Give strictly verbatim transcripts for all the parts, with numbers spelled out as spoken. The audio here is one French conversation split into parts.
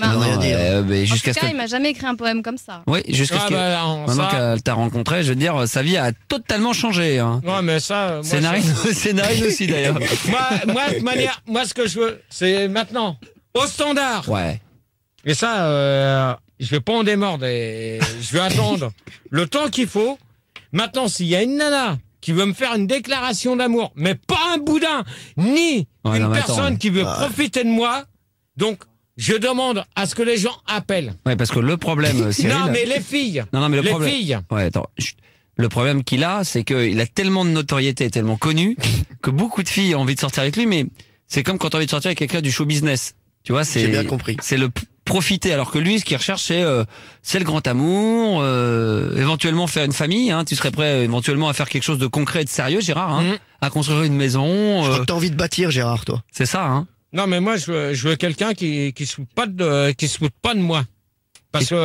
Ça veut rien dire. Euh, mais En jusqu'à tout ce cas, que... il m'a jamais écrit un poème comme ça. Oui, jusqu'à Ah ce que... bah, non, Maintenant ça- qu'elle t'a rencontré, je veux dire, sa vie a totalement changé. Hein. Ouais, mais ça. euh, moi, Scénarine, scénarine aussi d'ailleurs. moi, moi, de toute manière, moi, ce que je veux, c'est maintenant, au standard. Ouais. Et ça, euh, je vais pas en démordre. Et je vais attendre le temps qu'il faut. Maintenant, s'il y a une nana qui veut me faire une déclaration d'amour, mais pas un boudin, ni Ouais, une non, mais personne attends, qui veut ouais. profiter de moi, donc je demande à ce que les gens appellent. Ouais, parce que le problème, Cyril... Non, mais les filles. Non, non, mais le les problème... filles. Ouais, attends. chut. Le problème qu'il a, c'est qu'il a tellement de notoriété, tellement connu, que beaucoup de filles ont envie de sortir avec lui, mais c'est comme quand tu as envie de sortir avec quelqu'un du show business. Tu vois, c'est... J'ai bien compris. C'est le p- profiter, alors que lui, ce qu'il recherche, c'est, euh, c'est le grand amour, euh, éventuellement faire une famille, hein. Tu serais prêt euh, éventuellement à faire quelque chose de concret et de sérieux, Gérard, hein, Mhm. à construire une maison, Je crois euh, que t'as envie de bâtir, Gérard, toi. c'est ça, hein. Non, mais moi, je veux, je veux quelqu'un qui qui se fout pas de qui se fout pas de moi. Parce que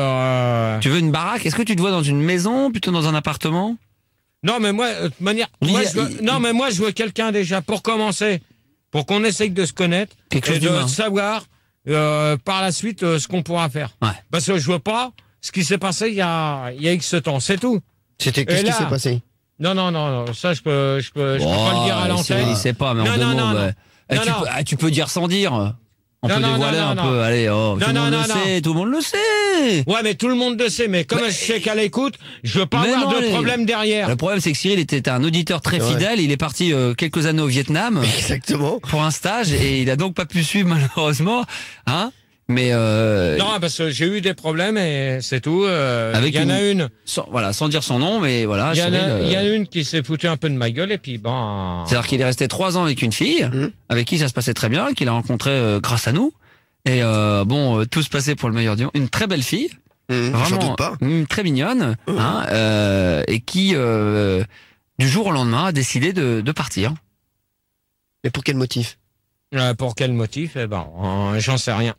euh, Tu veux une baraque? Est-ce que tu te vois dans une maison, plutôt dans un appartement? non, mais moi, euh, de toute manière, Il y moi, a- je veux, il- non, mais moi, je veux quelqu'un déjà pour commencer, pour qu'on essaye de se connaître Quelque chose et de d'humain. savoir euh, par la suite euh, ce qu'on pourra faire. Ouais. Parce que je veux pas ce qui s'est passé il y a il y a X temps, c'est tout. C'était qu'est-ce Et qui là- s'est passé? Non, non, non, non, ça je peux, je peux, je peux pas le dire à Oh, Cyril, l'antenne. il sait pas, mais Non, on non, demande. non, non. ouais. Eh, Non, tu, non. Peux, ah, tu peux dire sans dire. On Non, peut non, dévoiler non, un non, peu. non. Allez, oh, Non, tout le non, monde non, le non. sait, tout le monde le sait. Ouais, mais tout le monde le sait, mais comme je sais qu'à l'écoute, je veux pas Mais avoir non, de les- problème derrière. Le problème, c'est que Cyril était un auditeur très C'est vrai. fidèle. Il est parti euh, quelques années au Vietnam Exactement. pour un stage et il a donc pas pu suivre malheureusement. Hein. Mais euh, Non, parce que j'ai eu des problèmes et c'est tout. euh, Avec Il y en a une. sans, voilà, sans dire son nom, mais voilà. Il y, en Cyril, a, il y en euh, a une qui s'est foutue un peu de ma gueule et puis bon. c'est-à-dire qu'il est resté trois ans avec une fille, Mhm. avec qui ça se passait très bien, qu'il a rencontré euh, grâce à nous. Et euh, bon, euh, tout se passait pour le meilleur du monde. Une très belle fille. Mmh, J'en Vraiment doute pas. hum, très mignonne, Mmh. hein, euh, et qui euh, du jour au lendemain a décidé de, de partir. Mais pour quel motif? Euh, pour quel motif? Eh ben, euh, j'en sais rien.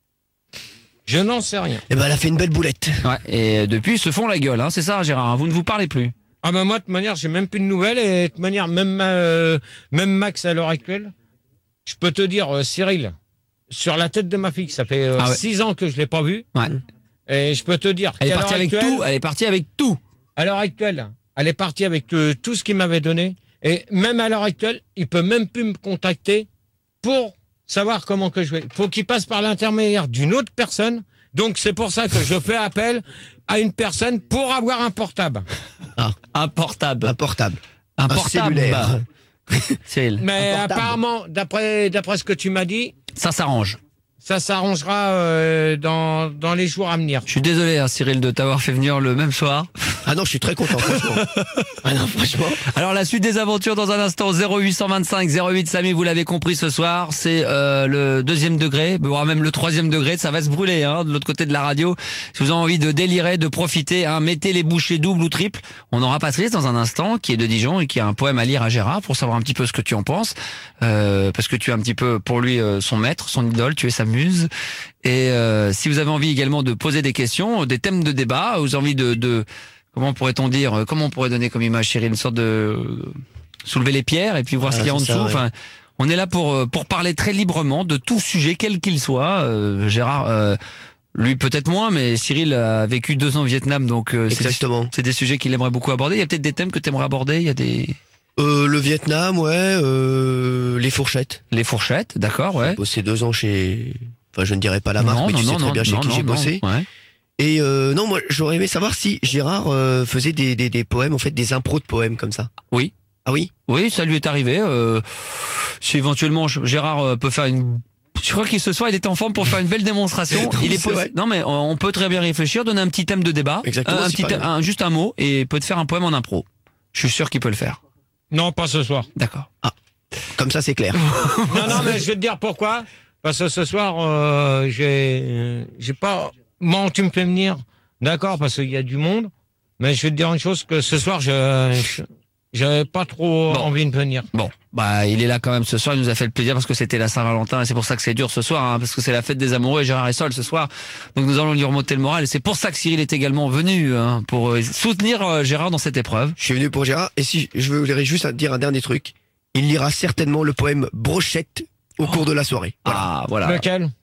Je n'en sais rien. Eh ben, elle a fait une belle boulette. Ouais, et depuis ils se font la gueule, hein, c'est ça, Gérard. hein, vous ne vous parlez plus. Ah ben moi, de toute manière, j'ai même plus de nouvelles et de toute manière, même euh, même Max à l'heure actuelle, je peux te dire, euh, Cyril, sur la tête de ma fille, ça fait euh, Ah ouais. six ans que je l'ai pas vue. Ouais. Et je peux te dire Elle est qu'à partie l'heure avec actuelle, tout. Elle est partie avec tout. à l'heure actuelle, elle est partie avec euh, tout ce qu'il m'avait donné. Et même à l'heure actuelle, il peut même plus me contacter pour savoir comment que je vais. Faut qu'il passe par l'intermédiaire d'une autre personne. Donc c'est pour ça que je fais appel à une personne pour avoir un portable. Un portable. Un portable. Un Un portable. cellulaire. Cyril, Mais Un portable. apparemment, d'après d'après ce que tu m'as dit, ça s'arrange. ça s'arrangera euh, dans dans les jours à venir. Je suis désolé, hein, Cyril, de t'avoir fait venir le même soir. Ah non, je suis très content, franchement. Ah non, franchement. Alors la suite des aventures dans un instant. Zéro huit cent vingt-cinq zéro huit Samy, vous l'avez compris ce soir, c'est euh, le deuxième degré, voire même le troisième degré, ça va se brûler hein, de l'autre côté de la radio. Si vous avez envie de délirer, de profiter, hein, mettez les bouchées doubles ou triples. On aura Patrice dans un instant, qui est de Dijon et qui a un poème à lire à Gérard pour savoir un petit peu ce que tu en penses, euh, parce que tu es un petit peu pour lui euh, son maître, son idole, tu es sa muse. Et euh, si vous avez envie également de poser des questions, des thèmes de débat, vous avez envie de, de comment pourrait-on dire, euh, comment on pourrait donner comme image, Cyril, une sorte de euh, soulever les pierres et puis voir Ah, ce qu'il y a en c'est dessous. ça, ouais. Enfin, on est là pour euh, pour parler très librement de tout sujet, quel qu'il soit. Euh, Gérard, euh, lui peut-être moins, mais Cyril a vécu deux ans au Vietnam, donc euh, c'est des, Exactement. c'est des sujets qu'il aimerait beaucoup aborder. Il y a peut-être des thèmes que tu aimerais aborder. Il y a des Euh, le Vietnam, ouais. Euh, les fourchettes. les fourchettes, d'accord, ouais. J'ai bossé deux ans chez... Enfin, je ne dirais pas la marque, Non, mais non, tu sais non, très non, bien chez non, qui non, j'ai non, bossé. ouais. Et euh, non, moi, j'aurais aimé savoir si Gérard euh, faisait des, des, des poèmes, en fait, des impros de poèmes comme ça. Oui. Ah oui? Oui, ça lui est arrivé. Euh, si éventuellement Gérard euh, peut faire une... Je crois qu'il ce soir il est en forme pour faire une belle démonstration. Non, il est c'est possi- vrai. Non mais on on peut très bien réfléchir, donner un petit thème de débat, Exactement, un, un c'est petit pas thème- grave. un- juste un mot et peut te faire un poème en impro. Je suis sûr qu'il peut le faire. Non, pas ce soir. D'accord. Comme ça, c'est clair. Non, non, mais je vais te dire pourquoi. Parce que ce soir, euh, j'ai, j'ai pas. Moi, tu me fais venir, d'accord, parce qu'il y a du monde. Mais je vais te dire une chose que ce soir, je, je- j'avais pas trop Bon. envie de venir. Bon, bah il est là quand même ce soir, il nous a fait le plaisir parce que c'était la Saint-Valentin et c'est pour ça que c'est dur ce soir, hein, parce que c'est la fête des amoureux et Gérard est seul ce soir. Donc nous allons lui remonter le moral et c'est pour ça que Cyril est également venu hein, pour euh, soutenir euh, Gérard dans cette épreuve. Je suis venu pour Gérard. Et si je voudrais juste dire un dernier truc, il lira certainement le poème Brochette au cours de la soirée. Voilà. Ah voilà. Lequel?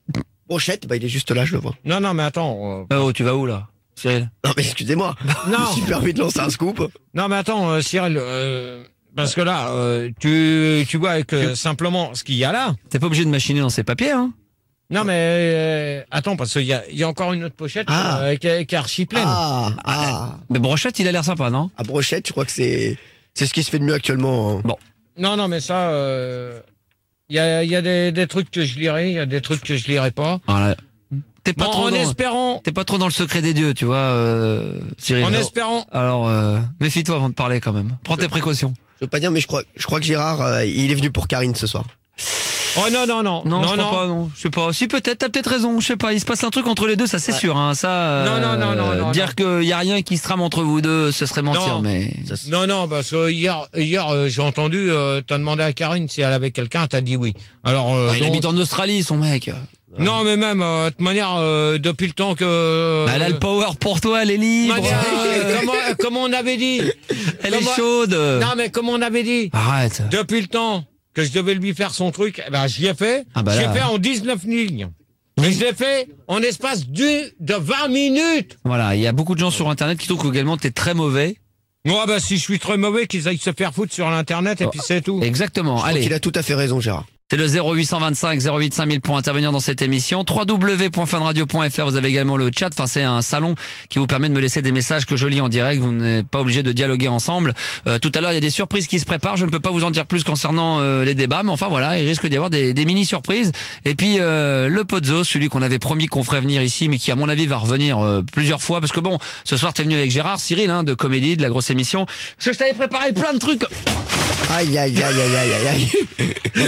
Brochette, bah il est juste là, je le vois. Non, non, mais attends. euh, Oh, tu vas où là, Cyril? Non mais excusez-moi, Non. je me suis permis de lancer un scoop. Non, mais attends, euh, Cyril, euh, parce que là, euh, tu, tu vois avec euh, simplement ce qu'il y a là. T'es pas obligé de machiner dans ces papiers, hein? Non, mais euh, attends, parce qu'il y a, il y a encore une autre pochette Ah. euh, qui, est, qui est archi pleine. Ah, ah, Mais Brochette, il a l'air sympa, non? à Brochette, je crois que c'est c'est ce qui se fait de mieux actuellement. hein. Non, non, mais ça, euh, il y a, il y a des, des trucs que je lirai, il y a des trucs que je lirai pas. Voilà. T'es pas Bon, trop en dans... espérant, T'es pas trop dans le secret des dieux, tu vois, euh, Cyril. en Alors, espérant. alors, euh, méfie-toi avant de parler quand même. Prends tes précautions. Je veux pas dire, mais je crois, je crois que Gérard, euh, il est venu pour Karine ce soir. Oh non, non, non, Non, non, je crois non. pas, non. Je sais pas. Si, peut-être, t'as peut-être raison. Je sais pas. Il se passe un truc entre les deux, ça c'est Ouais. sûr. Hein. Ça. euh, Non, non, non, non, non, Dire qu'il y a rien qui se trame entre vous deux, ce serait mentir. Non. Mais Ça, c'est- Non, non, parce que hier, hier euh, j'ai entendu, euh, t'as demandé à Karine si elle avait quelqu'un, t'as dit oui. Alors, euh, Ah, il donc- habite en Australie, son mec. non, mais même, euh, de toute manière, euh, depuis le temps que... euh, Bah, elle a le power pour toi, elle est libre. manière, euh, euh, comment, comme on avait dit. elle est comment- chaude. Non, mais comme on avait dit, Arrête. depuis le temps que je devais lui faire son truc, eh ben, j'y ai fait. Ah, bah J'ai là. fait en dix-neuf lignes. Et je l'ai fait en espace du, de vingt minutes. Voilà, il y a beaucoup de gens sur Internet qui trouvent qu'également t'es très mauvais. Moi, bah, si je suis très mauvais, qu'ils aillent se faire foutre sur l'internet et puis c'est tout. Exactement. je crois Allez. qu'il a tout à fait raison, Gérard. C'est le zéro huit cent vingt-cinq zéro huit cinq mille pour intervenir dans cette émission. w w w point fun radio point f r. Vous avez également le chat. Enfin, c'est un salon qui vous permet de me laisser des messages que je lis en direct. Vous n'êtes pas obligé de dialoguer ensemble. Euh, tout à l'heure, il y a des surprises qui se préparent. Je ne peux pas vous en dire plus concernant euh, les débats, mais enfin voilà, il risque d'y avoir des, des mini surprises. Et puis euh, le Pozzo, celui qu'on avait promis qu'on ferait venir ici, mais qui à mon avis va revenir euh, plusieurs fois, parce que bon, ce soir t'es venu avec Gérard, Cyril, hein, de Comédie, de la grosse émission. Parce que je t'avais préparé plein de trucs. Aïe, aïe, aïe, aïe, aïe, aïe,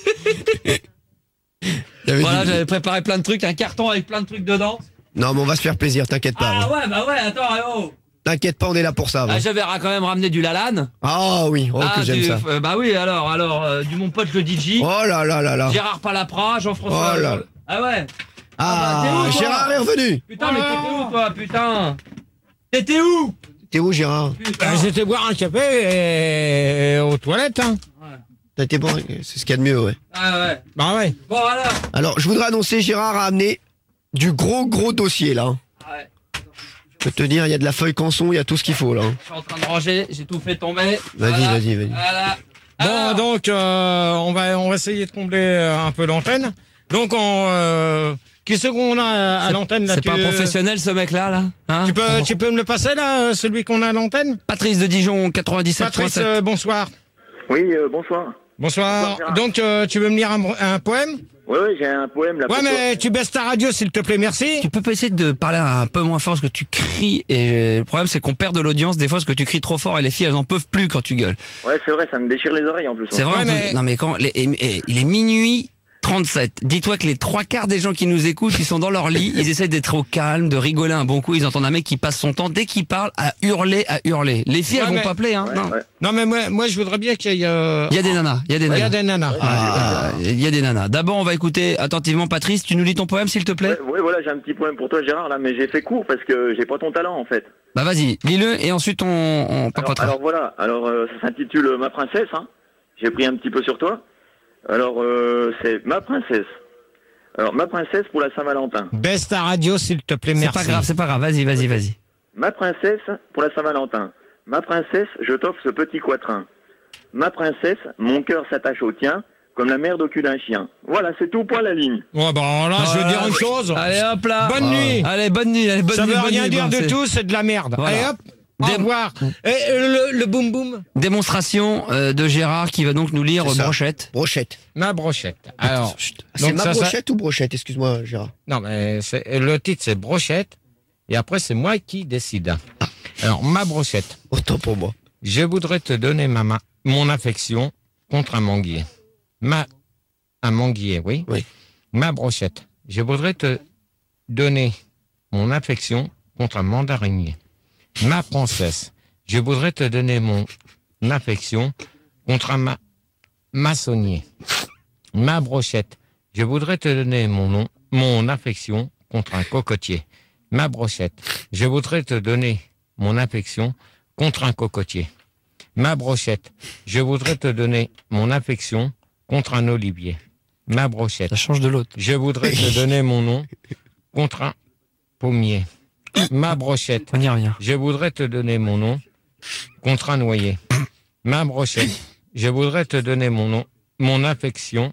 aïe. Il y avait Voilà, du- j'avais préparé plein de trucs, un carton avec plein de trucs dedans. Non, mais on va se faire plaisir, t'inquiète pas. Ah hein. ouais, bah ouais, attends, oh. T'inquiète pas, on est là pour ça. Ah, hein. j'avais ra- quand même ramené du Lalanne. Ah oui, oh ah, que j'aime du- ça. euh, bah oui, alors, alors, euh, du mon pote le D J, Oh là là là là. Gérard Palapra, Jean-François. Oh là là. Ah ouais. Ah, bah, t'es où, toi Gérard est revenu. Putain, mais t'étais où, toi, putain? T'étais où? T'es où, Gérard? Putain. Ben, j'étais boire un café et... aux toilettes, hein. T'as été bon, c'est ce qu'il y a de mieux, ouais. Ah ouais. Bah ouais. Bon, alors. Alors, je voudrais annoncer, Gérard a amené du gros gros dossier là. hein. Ouais. Je peux te dire, il y a de la feuille canson, il y a tout ce qu'il faut là. hein. Je suis en train de ranger, j'ai tout fait tomber. Vas-y, Voilà. vas-y, vas-y. Voilà. Bon, Alors, donc, euh, on va, on va essayer de combler euh, un peu l'antenne. Donc, on, euh, qui c'est qu'on a à l'antenne là? c'est tu, pas un professionnel, ce mec-là, là, hein? Tu peux, tu peux me le passer là, euh, celui qu'on a à l'antenne? Patrice de Dijon, quatre-vingt-dix-sept point Patrice, sept. euh, bonsoir. Oui, euh, bonsoir. Bonsoir. Bonsoir. Donc, euh, tu veux me lire un, un poème? Oui, oui, j'ai un poème là. Ouais, pour toi. mais tu baisses ta radio, s'il te plaît, merci. Tu peux pas essayer de parler un peu moins fort parce que tu cries et le problème c'est qu'on perd de l'audience des fois parce que tu cries trop fort et les filles elles en peuvent plus quand tu gueules. Ouais, c'est vrai, ça me déchire les oreilles en plus. C'est hein. vrai. Ouais, mais- Non mais quand les- et- et- il est minuit trente-sept. Dis-toi que les trois quarts des gens qui nous écoutent, ils sont dans leur lit, ils essaient d'être au calme, de rigoler un bon coup. Ils entendent un mec qui passe son temps dès qu'il parle à hurler, à hurler. Les filles Ouais, elles vont mais- pas appeler hein. Ouais, non. ouais. Non, mais moi, moi, je voudrais bien qu'il y ait, euh, Il y a des nanas, il y a des il y nanas. a des nanas. Ah, il y a des nanas. D'abord, on va écouter attentivement Patrice. Tu nous lis ton poème, s'il te plaît. Ouais, ouais, voilà, j'ai un petit poème pour toi, Gérard, là, mais j'ai fait court parce que j'ai pas ton talent en fait. Bah vas-y, lis-le et ensuite on, on Alors, papotera. alors voilà, alors euh, ça s'intitule euh, Ma princesse, hein. J'ai pris un petit peu sur toi. Alors, euh, c'est Ma princesse. Alors, Ma princesse pour la Saint-Valentin. Baisse ta radio, s'il te plaît, C'est merci. pas grave, c'est pas grave. Vas-y, vas-y, vas-y. Ma princesse pour la Saint-Valentin. Ma princesse, je t'offre ce petit quatrain. Ma princesse, mon cœur s'attache au tien, comme la mère d'au cul d'un chien. Voilà, c'est tout, point la ligne. Ouais, bon, là, je veux dire une chose. Allez hop là. Bonne nuit. Allez, bonne nuit. Allez, bonne Ça nuit. veut bonne rien nuit, dire bon, de c'est- tout, c'est de la merde. Voilà. Allez hop, au Des- revoir. Et euh, le, le boum boum, Démonstration euh, de Gérard qui va donc nous lire C'est ça. Brochette. Brochette. ma brochette. Alors, Chut. donc C'est ma ça, ça- brochette ou brochette? Excuse-moi, Gérard. non, mais c'est- le titre c'est brochette, et après c'est moi qui décide. Alors, ma brochette. Autant pour moi. Je voudrais te donner ma main, mon affection contre un manguier. Ma, un manguier, oui. Oui. Ma brochette. Je voudrais te donner mon affection contre un mandarinier. Ma princesse. Je voudrais te donner mon affection contre un ma maçonnier. Ma brochette. Je voudrais te donner mon nom, mon affection contre un cocotier. Ma brochette. Je voudrais te donner mon affection contre un cocotier. Ma brochette. Je voudrais te donner mon affection contre un olivier. ma brochette. Ça change de l'autre. Je voudrais te donner mon nom contre un pommier. Ma brochette. On y revient. Je voudrais te donner mon nom contre un noyer. Ma brochette. Je voudrais te donner mon nom, mon affection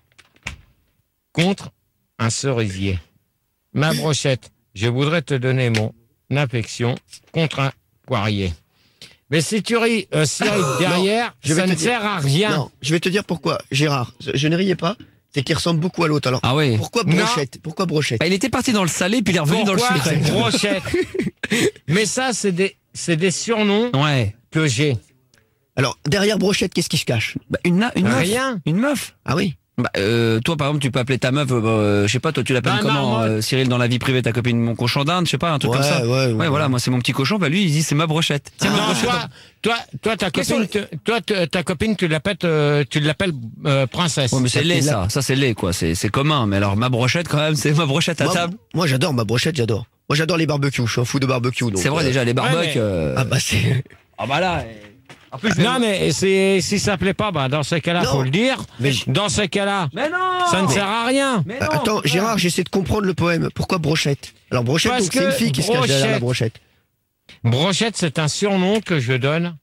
contre un cerisier. Ma brochette. Je voudrais te donner mon affection contre un poirier. Mais si tu ris, euh, Cyril, derrière, je vais ça te ne dire- sert à rien. Non, je vais te dire pourquoi, Gérard. Je, je ne riais pas, c'est qu'il ressemble beaucoup à l'autre. Alors, Ah oui. pourquoi Non. brochette Pourquoi brochette Bah, il était parti dans le salé, puis il est revenu dans le Pourquoi sucré. brochette? Mais ça, c'est des, c'est des surnoms Ouais. que j'ai. Alors, derrière brochette, qu'est-ce qui se cache Bah, une, na- une meuf. Rien. Une meuf. Ah oui. Bah, euh, toi, par exemple, tu peux appeler ta meuf, euh, je sais pas, toi, tu l'appelles Bah, comment, marmotte. euh, Cyril, dans la vie privée, ta copine, mon cochon d'Inde, je sais pas, un truc Ouais, comme ça. ouais, ouais. voilà, moi, c'est mon petit cochon, bah, lui, il dit, c'est ma brochette. Tiens, ma Non, brochette. toi, toi, toi, ta Quels copine, te- toi, te- ta copine, tu l'appelles, euh, tu l'appelles euh, princesse. Ouais, mais c'est Ça, laid, c'est ça. Ça, c'est laid, quoi. C'est, c'est commun. Mais alors, ma brochette, quand même, c'est ma brochette à Moi, table. moi, j'adore ma brochette, j'adore. Moi, j'adore les barbecues. Je suis un fou de barbecue. donc, C'est vrai, euh, déjà, les barbecues. mais- euh, Ah bah c'est. Ah, bah là. euh, En plus, je vais- Non, mais c'est, si ça plaît pas, bah, dans ce cas-là, Non. faut le dire. Mais- Dans ce cas-là, Mais non! ça ne sert à rien. Mais Ah, non, Attends, c'est Gérard, pas- j'essaie de comprendre le poème. Pourquoi brochette Alors brochette, Parce donc c'est une que fille qui se cache derrière la brochette. Brochette, c'est un surnom que je donne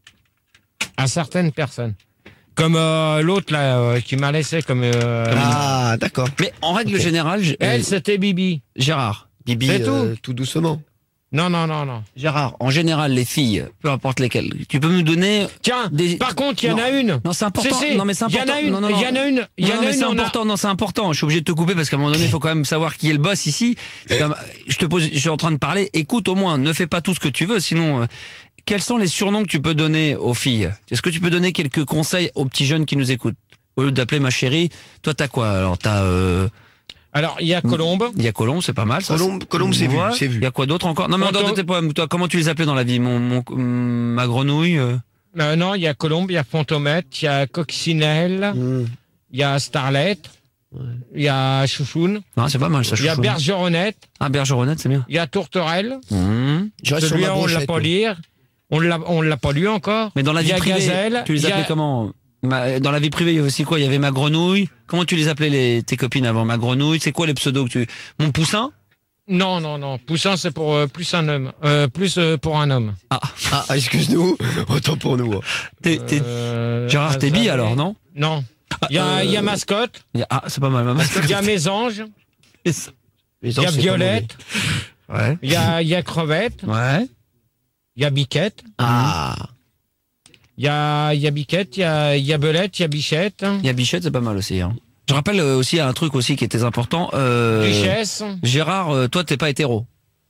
à certaines personnes. Comme euh, l'autre, là, euh, qui m'a laissé comme... euh, Ah, d'accord. Mais en règle Ok. générale, je- euh, Elle, c'était Bibi. Gérard. Bibi, C'est euh, tout doucement. Non, non, non, non. Gérard, en général, les filles, peu importe lesquelles, tu peux me donner. Tiens, Des- par contre, il y en Non. a une. Non, c'est important. Si, si, Non, mais c'est il y important. en a une, Non, non, non. il y en a une, il y Non, en non, a mais une, c'est on a- important. Non, c'est important. Je suis obligé de te couper parce qu'à un moment donné, il faut quand même savoir qui est le boss ici. C'est comme- je te pose, je suis en train de parler. Écoute au moins, ne fais pas tout ce que tu veux, sinon. euh, Quels sont les surnoms que tu peux donner aux filles? Est-ce que tu peux donner quelques conseils aux petits jeunes qui nous écoutent? Au lieu d'appeler ma chérie, toi t'as quoi? Alors t'as, euh, Alors, il y a Colombe. il y a Colombe, c'est pas mal. Ça, Colombe, Colombe, c'est vu, Ouais. c'est vu. Il y a quoi d'autre encore? Non, mais en dehors de Fonto- tes poèmes, toi, comment tu les appelais dans la vie? Mon, mon, ma grenouille. euh, Euh, non, il y a Colombe, il y a Fontomètre, il y a Coccinelle, Mmh. il y a Starlet, il y a Chouchoune, Non, c'est pas mal ça. il y a chouchou. Bergeronnette, Ah, Bergeronnette, c'est bien. il y a Tourterelle. Mmh. Je reste sur Celui-là, ma on l'a brochette. pas moi. lire. On l'a, on l'a pas lu encore. Mais dans la Il y vie a privée, Gazelle, tu les il y a- appelais comment? Ma- Dans la vie privée, il y a aussi quoi? Il y avait ma grenouille. Comment tu les appelais les, tes copines avant? Ma grenouille, c'est quoi les pseudos que tu... Mon poussin? Non, non, non. Poussin, c'est pour euh, plus un homme. Euh, plus euh, pour un homme. Ah, Ah, excuse-nous. Autant pour nous. hein. t'es, t'es- Euh, Gérard, t'es bi Azalée. alors, non? Non. Il y a, Euh, il y a Mascotte, Il y a- Ah, c'est pas mal, ma mascotte. il y a Mésange, Les il y anges, a c'est pas Violette, Ouais. il y a, il y a Crevette, Ouais. il y a Biquette, mauvais. Ah. il y a, il y a Biquette, il y a, il y a Belette, il y a Bichette, Il y a Bichette, c'est pas mal aussi. Hein. Je rappelle euh, aussi un truc aussi qui était important. Euh, Richesse. Gérard, euh, toi, t'es pas hétéro.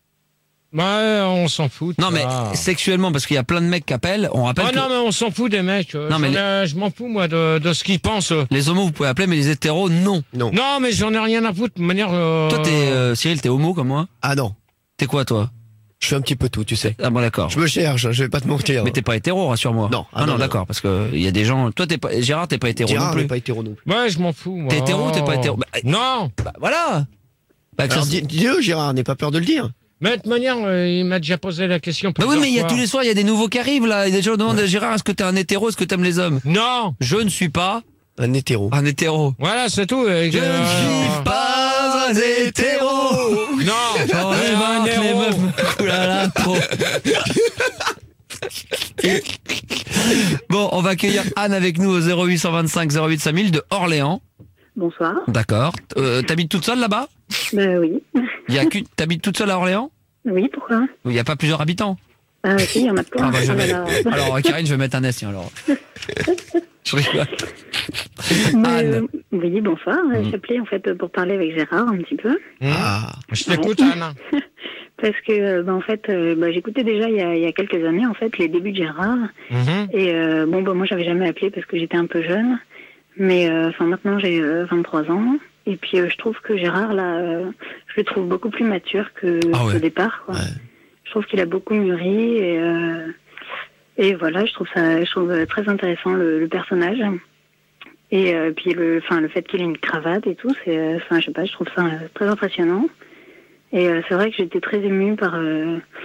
Ouais, on s'en fout. de Non, mais ça. sexuellement, parce qu'il y a plein de mecs qui appellent. On rappelle Oh que non, mais on s'en fout des mecs. Non, Non, mais mais je m'en fous, moi, de, de ce qu'ils pensent. les homos, vous pouvez appeler, mais les hétéros, non. Non. Non, mais j'en ai rien à foutre. De manière. euh, Toi, t'es euh, Cyril, t'es homo comme moi. Ah non. T'es quoi, toi? Je suis un petit peu tout, tu sais. Ah bon, d'accord. Je me cherche, je vais pas te mentir. Mais t'es pas hétéro, rassure-moi. Non. Ah, Ah, non, non, d'accord, parce que il y a des gens. Toi, t'es pas Gérard, t'es pas hétéro Gérard non plus. n'est pas hétéro non plus. Ouais, je m'en fous, moi. T'es hétéro ou t'es pas hétéro? Bah, Non. bah, voilà. Bah, que Alors ça- dis- dis-le, Gérard, n'aie pas peur de le dire. Mais de toute manière, euh, il m'a déjà posé la question. Bah oui, plusieurs mais il y a fois. tous les soirs, il y a des nouveaux qui arrivent là. Il y a des gens qui demandent Gérard, est-ce que t'es un hétéro, est-ce que t'aimes les hommes? Non. Je ne suis pas Un hétéro. un hétéro. Voilà, c'est tout. euh, Je ne euh, suis pas un hétéro. Non. J'en ai euh, marre un que les héros. meufs. Ouh là là, trop. Bon, on va accueillir Anne avec nous au zéro huit cent vingt-cinq zéro huit cinq mille de Orléans. Bonsoir. D'accord. Euh, T'habites toute seule là-bas? Ben oui. Il y a qu'une- T'habites toute seule à Orléans? Oui, pourquoi? Il n'y a pas plusieurs habitants? Ah si, il y en a plein. Ah bah, je Ah vais- là là. Alors, Karine, je vais mettre un S, tiens, alors. Je rigole. Mais, Anne. euh, oui, bonsoir. Mm. J'appelais en fait pour parler avec Gérard un petit peu. Hum, Ah. Je t'écoute, Anna. Parce que, euh, ben, en fait, euh, ben, j'écoutais déjà il y, a, il y a quelques années, en fait, les débuts de Gérard. Mhm. Et euh, bon, ben, moi, j'avais jamais appelé parce que j'étais un peu jeune. Mais euh, enfin, maintenant, j'ai euh, vingt-trois ans. Et puis, euh, je trouve que Gérard, là, euh, je le trouve beaucoup plus mature que, Ah ouais. qu'au départ, quoi. Ouais. Je trouve qu'il a beaucoup mûri et, euh, et voilà, je trouve ça, je trouve très intéressant le, le personnage. Et euh, puis le, enfin le fait qu'il ait une cravate et tout, c'est, euh, enfin je sais pas, je trouve ça euh, très impressionnant. Et euh, c'est vrai que j'étais très émue par euh,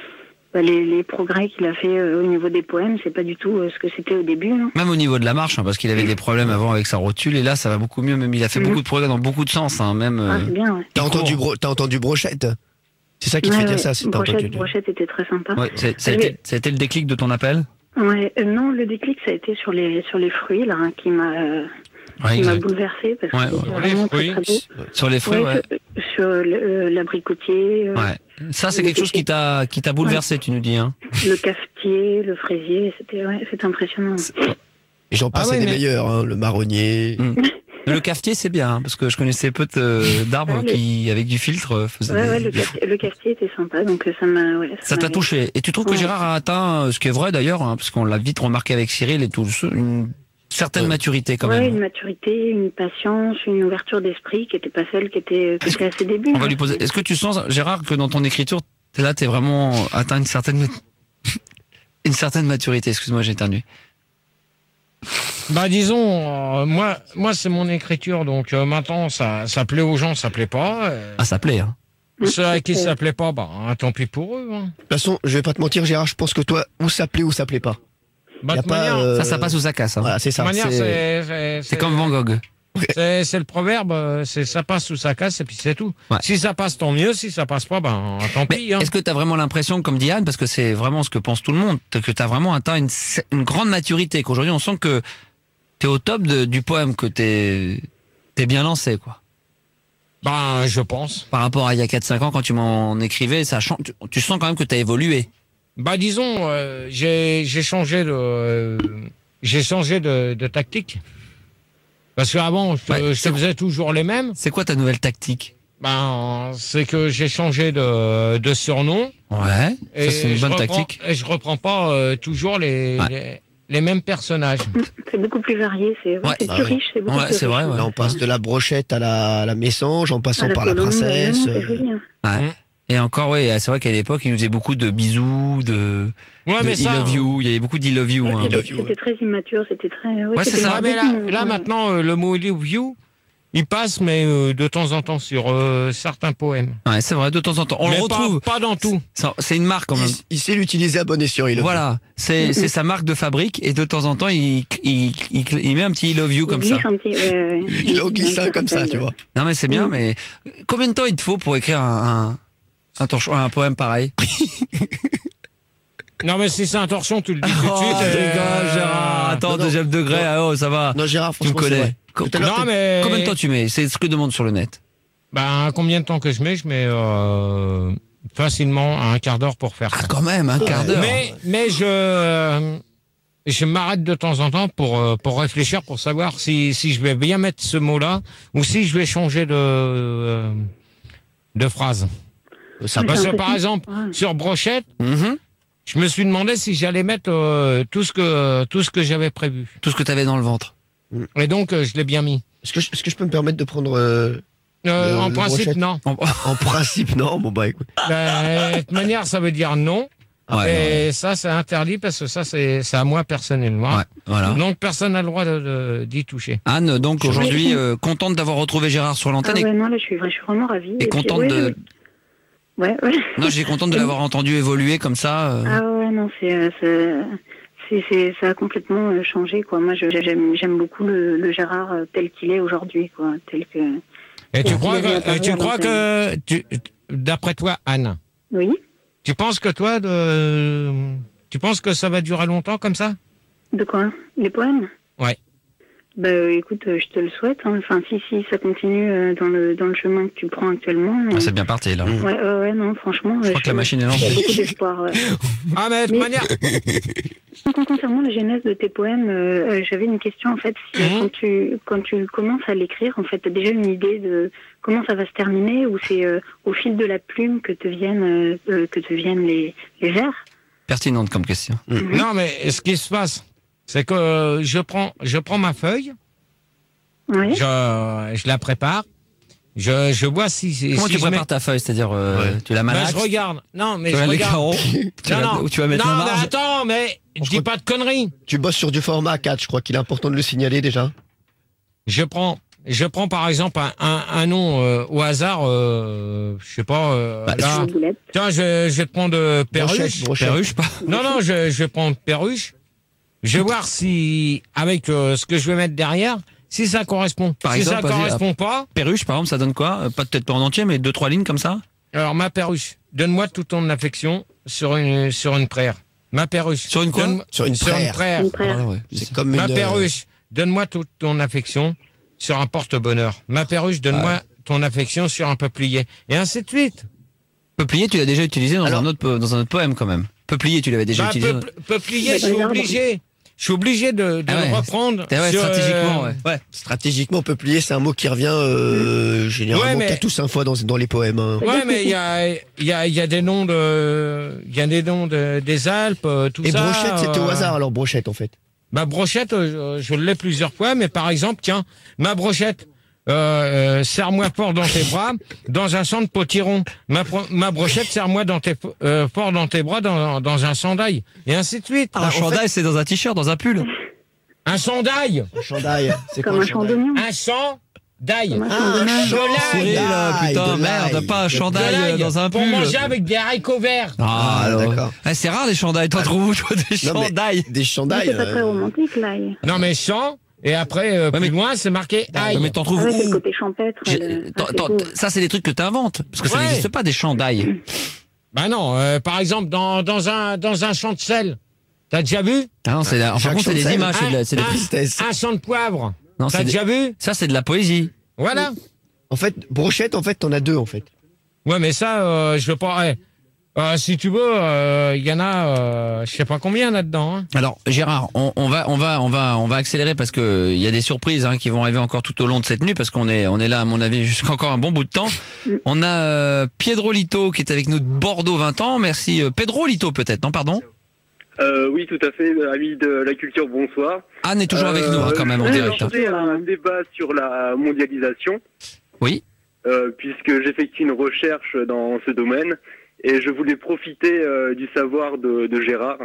bah, les, les progrès qu'il a fait euh, au niveau des poèmes, c'est pas du tout euh, ce que c'était au début. Hein. Même au niveau de la marche, hein, parce qu'il avait des problèmes avant avec sa rotule, et là ça va beaucoup mieux. Même il a fait Mhm. beaucoup de progrès dans beaucoup de sens, hein, même. Ah, euh, c'est bien, ouais. T'as il entendu, court. bro- t'as entendu brochette? C'est ça qui te Ouais, fait dire ouais. ça, c'est t'as Brochette, entendu. Brochette était très sympa. Ouais, c'est- ça, a Mais- été, ça a été le déclic de ton appel. Ouais, euh, non, le déclic, ça a été sur les, sur les fruits, là, hein, qui m'a, euh, Ouais, qui m'a exact. bouleversée, parce que Ouais, c'était ouais. vraiment Les très, très beau. Sur les fruits, ouais. Ouais, sur, sur le- euh, l'abricotier, euh, Ouais. Ça c'est quelque chose qui t'a qui t'a bouleversé, tu nous dis, hein. le cafetier, le fraisier, c'était, ouais, c'était impressionnant. Et j'en Ah passais ouais, des mais- meilleurs, hein, le marronnier. Mm. Le cafetier c'est bien, hein, parce que je connaissais peu de- d'arbres Ouais, le- qui avec du filtre euh, faisaient. Ouais, des- ouais, le, cafetier, le cafetier était sympa, donc euh, ça m'a, ouais, Ça t'a m'avait- touché. Et tu trouves que Ouais. Gérard a atteint, euh, ce qui est vrai d'ailleurs, hein, parce qu'on l'a vite remarqué avec Cyril et tout, une certaine Ouais. maturité quand Ouais, même. une maturité, une patience, une ouverture d'esprit qui n'était pas celle qui était, qui Est-ce était à ses débuts. On va hein. lui poser. Est-ce que tu sens, Gérard, que dans ton écriture, t'es là, t'es vraiment atteint une certaine, une certaine maturité. Excuse-moi, j'ai éternué. Bah disons, euh, moi, moi c'est mon écriture, donc euh, maintenant ça, ça plaît aux gens, ça plaît pas. euh, Ah, ça plaît. Hein. ceux à qui ça plaît pas, bah hein, tant pis pour eux. Hein. De toute façon, je vais pas te mentir, Gérard, je pense que toi, ou ça plaît ou ça plaît pas. Bah, Y a de pas, manière, euh, Ça, ça passe ou ça casse. Hein. Voilà, c'est de ça. manière, c'est- c'est, c'est, C'est comme Van Gogh. c'est, c'est le proverbe, euh, c'est ça passe ou ça casse et puis c'est tout. Ouais. Si ça passe, tant mieux. Si ça passe pas, ben tant Mais pis. Hein. est-ce que tu as vraiment l'impression, comme dit Anne, parce que c'est vraiment ce que pense tout le monde, que tu as vraiment atteint une, une grande maturité, qu'aujourd'hui on sent que tu es au top de- du poème, que tu es bien lancé, quoi. Ben je pense. Par rapport à il y a quatre cinq ans, quand tu m'en écrivais, ça change, tu, tu sens quand même que tu as évolué. Bah disons, euh, j'ai, j'ai changé de, euh, j'ai changé de, de tactique. Parce qu'avant, je, Ouais, je c'est- faisais toujours les mêmes. C'est quoi ta nouvelle tactique? Ben, c'est que j'ai changé de, de surnom. Ouais, Et ça c'est une je bonne reprends- tactique. Et je reprends pas euh, toujours les, Ouais. les, les mêmes personnages. C'est beaucoup plus varié, c'est, ouais, Ouais. c'est Bah plus oui. riche, c'est beaucoup Ouais, plus c'est riche. vrai, ouais. Là, on passe de la brochette à la, à la messange, en passant À la par la colombe, princesse. non, c'est euh, joli, hein. Ouais. Et encore, oui, c'est vrai qu'à l'époque, il nous faisait beaucoup de bisous, de, Ouais, de mais I ça. love you. Il y avait beaucoup d'I love you. Ouais, hein. c'était, love you, c'était très immature, c'était très. Ouais, Ouais, c'est c'était ça. Ah, mais là, marrant, là ouais. maintenant, euh, le mot I love you, il passe, mais euh, de temps en temps sur euh, certains poèmes. Ouais, c'est vrai, de temps en temps. On Mais le pas- retrouve. Pas, dans tout. Ça- C'est une marque quand même. Il, il sait l'utiliser à bon escient, il le Voilà, c'est c'est sa marque de fabrique et de temps en temps il, il, il, il met un petit I love you comme Il ça. glisse un petit, ouais, ouais. fait. Il en glisse un comme ça, tu vois. Non mais c'est bien, Mm. mais combien de temps il te faut pour écrire un, un, un, torchon- un poème pareil? Non, mais si c'est un torchon, tu le dis tout de Oh, suite. euh, dégage, Gérard. Attends, non, non. deuxième degré, Non. ah, oh, ça va. Non, Gérard, Tu me franchement, c'est connais. vrai. Co- Tout à l'heure, Non, t'as- mais. Combien de temps tu mets? C'est ce que demande sur le net. Ben, combien de temps que je mets? Je mets euh, facilement un quart d'heure pour faire Ah, ça. quand même, un quart d'heure. Mais, mais je, euh, je m'arrête de temps en temps pour, euh, pour réfléchir, pour savoir si, si je vais bien mettre ce mot-là ou si je vais changer de, euh, de phrase. Ça Ouais, Parce c'est que par impressionnant. exemple, Ouais. sur brochette, Mhm. je me suis demandé si j'allais mettre euh, tout ce que, tout ce que j'avais prévu. Tout ce que t'avais dans le ventre. Et donc, euh, je l'ai bien mis. Est-ce que, je- est-ce que je peux me permettre de prendre. euh, Euh, Le- en le principe, brochette. non. En- En principe, non. Bon, bah écoute. Ben, de toute manière, ça veut dire non. Ouais, ouais, Et ça, c'est interdit parce que ça, c'est c'est à moi personnellement. ouais, voilà. Donc, personne n'a le droit de- de- d'y toucher. Anne, donc Oui. aujourd'hui, euh, contente d'avoir retrouvé Gérard sur Ah l'antenne. ouais, non, là, je suis, vra- je suis vraiment ravie. Et, et puis, contente ouais, de. Ouais, ouais. Non, j'ai contente de l'avoir entendu évoluer comme ça. euh. Ah ouais, non, c'est, euh, c'est, c'est, c'est- ça a complètement euh, changé, quoi. Moi, je- j'aime, j'aime beaucoup le, le Gérard euh, tel qu'il est aujourd'hui, quoi. Tel que. Et tu Bon, crois il y a que, et tu pas crois rien que, tu- d'après toi, Anne, Oui. tu penses que toi, de, tu penses que ça va durer longtemps comme ça? De quoi? Les poèmes? Ouais. Bah, euh, écoute, euh, je te le souhaite. Hein. Enfin, si, si ça continue euh, dans le dans le chemin que tu prends actuellement. euh, Ah, c'est bien parti là. Mmh. Ouais, ouais, ouais, non, franchement. Je euh, crois que la machine est Il y a lancée. beaucoup d'espoir. Ouais. Ah, mais de toute Mais- manière, Con- Concernant la genèse de tes poèmes, euh, euh, j'avais une question en fait. Si, Mhm. quand tu quand tu commences à l'écrire, en fait, t'as déjà une idée de comment ça va se terminer, ou c'est euh, au fil de la plume que te viennent euh, euh, que te viennent les les vers. Pertinente comme question. non, mais ce qui se passe, c'est que euh, je prends, je prends ma feuille, Oui. je, je la prépare, je, je vois si, si Comment si tu je prépares mets- ta feuille? C'est-à-dire, euh, Ouais. tu la Ben, malaxes, je regarde. Non, mais tu je regardes les regarde. carreaux, tu Non, vas- non. où tu vas mettre non, la mais marge. attends, mais Je dis crois- pas de conneries. Tu bosses sur du format A quatre, je crois qu'il est important de le signaler déjà. Je prends, je prends par exemple un, un, un nom euh, au hasard, euh, je sais pas, euh, Bah, là, Boulette. tiens, je, je vais te prendre euh, Perruche. Brochette, brochette. Perruche, pas. Non, non, je, je vais prendre Perruche. Je vais voir si, avec euh, ce que je vais mettre derrière, si ça correspond. Par si exemple, ça vas-y, correspond pas, Perruche, par exemple, ça donne quoi? Euh, Pas peut-être pas en entier, mais deux, trois lignes comme ça? alors ma Perruche, donne-moi toute ton affection sur une, sur une praire. Ma Perruche. Sur une quoi? donne-moi- Sur une Sur une praire. praire. Une praire. Ah, ouais. C'est comme une. Ma euh, Perruche, donne-moi toute ton affection sur un porte-bonheur. Ma Perruche, donne-moi ton affection sur un peuplier. Et ainsi de suite. Peuplier, tu l'as déjà utilisé dans, Alors- un autre, po- dans un autre poème quand même. Peuplier, tu l'avais déjà Bah, utilisé. peuple- peuplier, Mais je suis regarde. obligé. Je suis obligé de, de Ah ouais. le reprendre. Ah ouais, sur, stratégiquement, euh, ouais. ouais. Stratégiquement, peuplier, c'est un mot qui revient euh, généralement Ouais, mais- quatre ou cinq fois dans, dans les poèmes. hein. Ouais, mais il y a, il y, a, il y a des noms de, il y a des noms de, des Alpes, euh, tout Et ça. brochette, c'était au euh, hasard alors, brochette en fait. Ma brochette, euh, je, je l'ai plusieurs fois, mais par exemple, tiens, ma brochette, euh, euh, serre-moi fort dans tes bras, dans un sang de potiron. Ma, pro- ma brochette, serre-moi dans tes, euh, fort dans tes bras, dans, dans un sandail. Et ainsi de suite. Un chandail, c'est dans un t-shirt, dans un pull. Un sandail. Un chandail. C'est Comme quoi, un champ Un sandail. Comme un Ah, champ de un main. chandail. Cyril, là, D'ail, putain, de merde, l'ail. pas un De chandail De l'ail. euh, dans un Pour pull. manger avec des haricots verts. Ah, Ah, alors. d'accord. Ah, c'est rare les chandails, t'en trouves où, toi, des Non, mais chandails? Des Mais chandails. c'est pas très euh, romantique, là. Non, mais champ. Et après, euh, plus mais- loin, c'est marqué ail. Mais t'en trouves Avec le où? côté champêtre. J'ai- euh, t'en- assez t'en- beau. Ça, c'est des trucs que t'inventes. Parce que ça Ouais. n'existe pas, des chandails. Bah non, euh, par exemple, dans, dans, un, dans un champ de sel. T'as déjà vu? Ah non, c'est, la- enfin, Jacques contre, c'est des Chancel. images, c'est de la- c'est des un, tristesse. un champ de poivre. Non, T'as c'est des- déjà vu? Ça, c'est de la poésie. Voilà. En fait, brochette, en fait, t'en as deux en fait. Ouais, mais ça, euh, je veux pas. ouais. Euh, si tu veux, il y en a, euh, je sais pas combien là-dedans. Hein. Alors Gérard, on, on va on va on va on va accélérer parce que il y a des surprises hein, qui vont arriver encore tout au long de cette nuit parce qu'on est on est là à mon avis jusqu'à encore un bon bout de temps. On a euh, Pedro Lito qui est avec nous de Bordeaux vingt ans. Merci euh, Pedro Lito peut-être non pardon. Euh, oui, tout à fait, ami de la culture, bonsoir. Anne est toujours avec nous hein, quand même en je voulais direct. hein. lancer un débat sur la mondialisation, Oui. euh, puisque j'effectue une recherche dans ce domaine, et je voulais profiter euh, du savoir de, de Gérard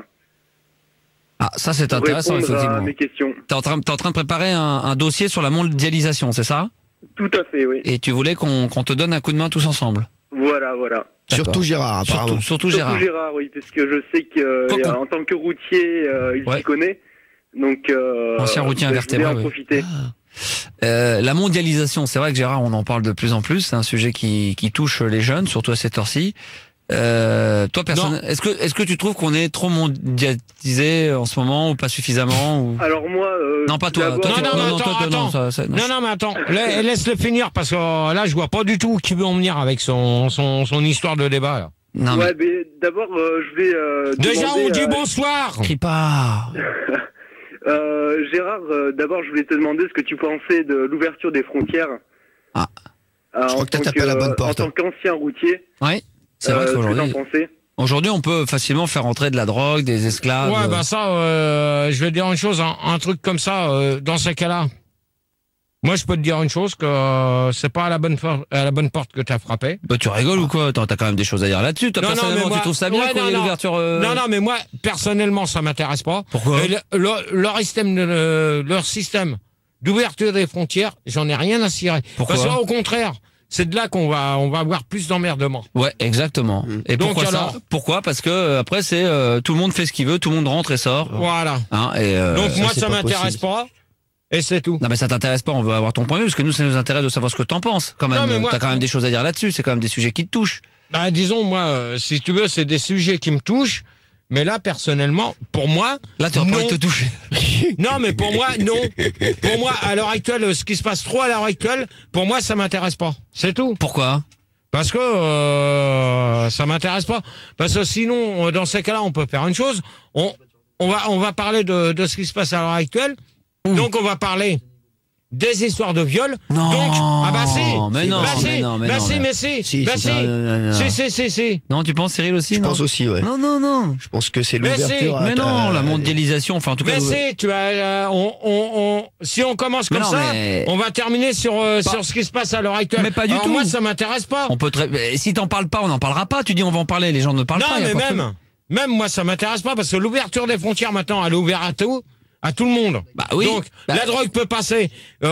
Ah ça c'est pour intéressant répondre à effectivement. mes questions. T'es en train t'es en train de préparer un, un dossier sur la mondialisation c'est ça? Tout à fait, oui. Et tu voulais qu'on qu'on te donne un coup de main tous ensemble. Voilà, voilà. D'accord. Surtout Gérard, apparemment. Surtout, surtout Surtout Gérard. Gérard, oui, parce que je sais qu'en Quoi qu'on- en tant que routier, euh, il Ouais. s'y connaît. Donc, euh, Ancien routier je voulais invertébré, en oui. profiter. Euh, la mondialisation, c'est vrai que Gérard, on en parle de plus en plus. C'est un sujet qui, qui touche les jeunes, surtout à cette heure-ci. Euh, toi, personne, est-ce que est-ce que tu trouves qu'on est trop mondialisé en ce moment ou pas suffisamment ou... Alors moi, euh, Non, pas toi. d'abord- Toi, Non, tu- non, non, attends, toi, toi, non, attends. ça- ça- non. Non, non, mais attends, la- laisse-le finir parce que euh, là, je vois pas du tout où qui veut en venir avec son, son, son histoire de débat. Là. Non, mais Ouais, mais d'abord, euh, je vais euh, Déjà, demander, on dit euh, bonsoir. crie pas. euh, Gérard, euh, d'abord, je voulais te demander ce que tu pensais de l'ouverture des frontières. Ah. Euh, Je crois en que t'as tant tapé à la bonne En porte. tant qu'ancien routier, Oui, c'est euh, vrai ce que t'en qu'aujourd'hui, pensais. aujourd'hui, on peut facilement faire entrer de la drogue, des esclaves. Ouais, bah ça, euh, je vais te dire une chose, un, un truc comme ça, euh, dans ces cas-là. Moi, je peux te dire une chose, que euh, c'est pas à la bonne, for- à la bonne porte que t'as frappé. Bah, tu rigoles ou quoi? Attends, t'as quand même des choses à dire là-dessus. Toi, Non, non, personnellement, mais moi- tu trouves ça bien Ouais, qu'on non, ait non. l'ouverture euh, Non, non, mais moi, personnellement, ça m'intéresse pas. Pourquoi? Et le- le- leur système, de- le- leur système d'ouverture des frontières, j'en ai rien à cirer. Pourquoi? Parce qu'au contraire, c'est de là qu'on va, on va avoir plus d'emmerdement. Ouais, exactement. Et Donc pourquoi alors ça? Pourquoi? Parce que euh, après, c'est euh, tout le monde fait ce qu'il veut, tout le monde rentre et sort. Voilà. Hein, et euh, Donc moi, c'est ça pas m'intéresse possible. pas. Et c'est tout. non mais ça t'intéresse pas, on veut avoir ton point de vue parce que nous ça nous intéresse de savoir ce que t'en penses quand même. Non, mais moi- T'as quand même des choses à dire là-dessus, c'est quand même des sujets qui te touchent. Bah, disons, moi, euh, si tu veux, c'est des sujets qui me touchent. Mais là, personnellement, pour moi, Là tu vas pas non. envie de te toucher. Non, mais pour moi, non. Pour moi, à l'heure actuelle, ce qui se passe trop à l'heure actuelle, pour moi, ça m'intéresse pas. C'est tout. Pourquoi? Parce que euh, ça m'intéresse pas. Parce que sinon, euh, dans ces cas-là, on peut faire une chose. On, on va, on va parler de, de ce qui se passe à l'heure actuelle. Donc, on va parler des histoires de viol. Non. Donc, ah bah si. Mais non, bah si, mais non, mais bah non, si, mais- mais si. Si, bah si, si. non, non, non, non. Si, si, si, si. Non, tu penses Cyril aussi? Je non pense aussi, ouais. Non, non, non. Je pense que c'est Mais l'ouverture. si, à- Mais non, à- la mondialisation, enfin en tout cas. Mais vous- si, tu as, euh, on, on, on, si on commence Mais comme non, ça, mais- on va terminer sur, euh, Pas- sur ce qui se passe à l'heure actuelle. Mais pas du Alors tout. moi, ça m'intéresse pas. On peut très... mais si t'en parles pas, on n'en parlera pas. Tu dis on va en parler, les gens ne parlent Non, pas. y a mais pas de même, même moi, ça m'intéresse pas parce que l'ouverture des frontières maintenant, elle est ouverte à tout. à tout le monde. Bah oui. Donc, bah, la drogue peut passer.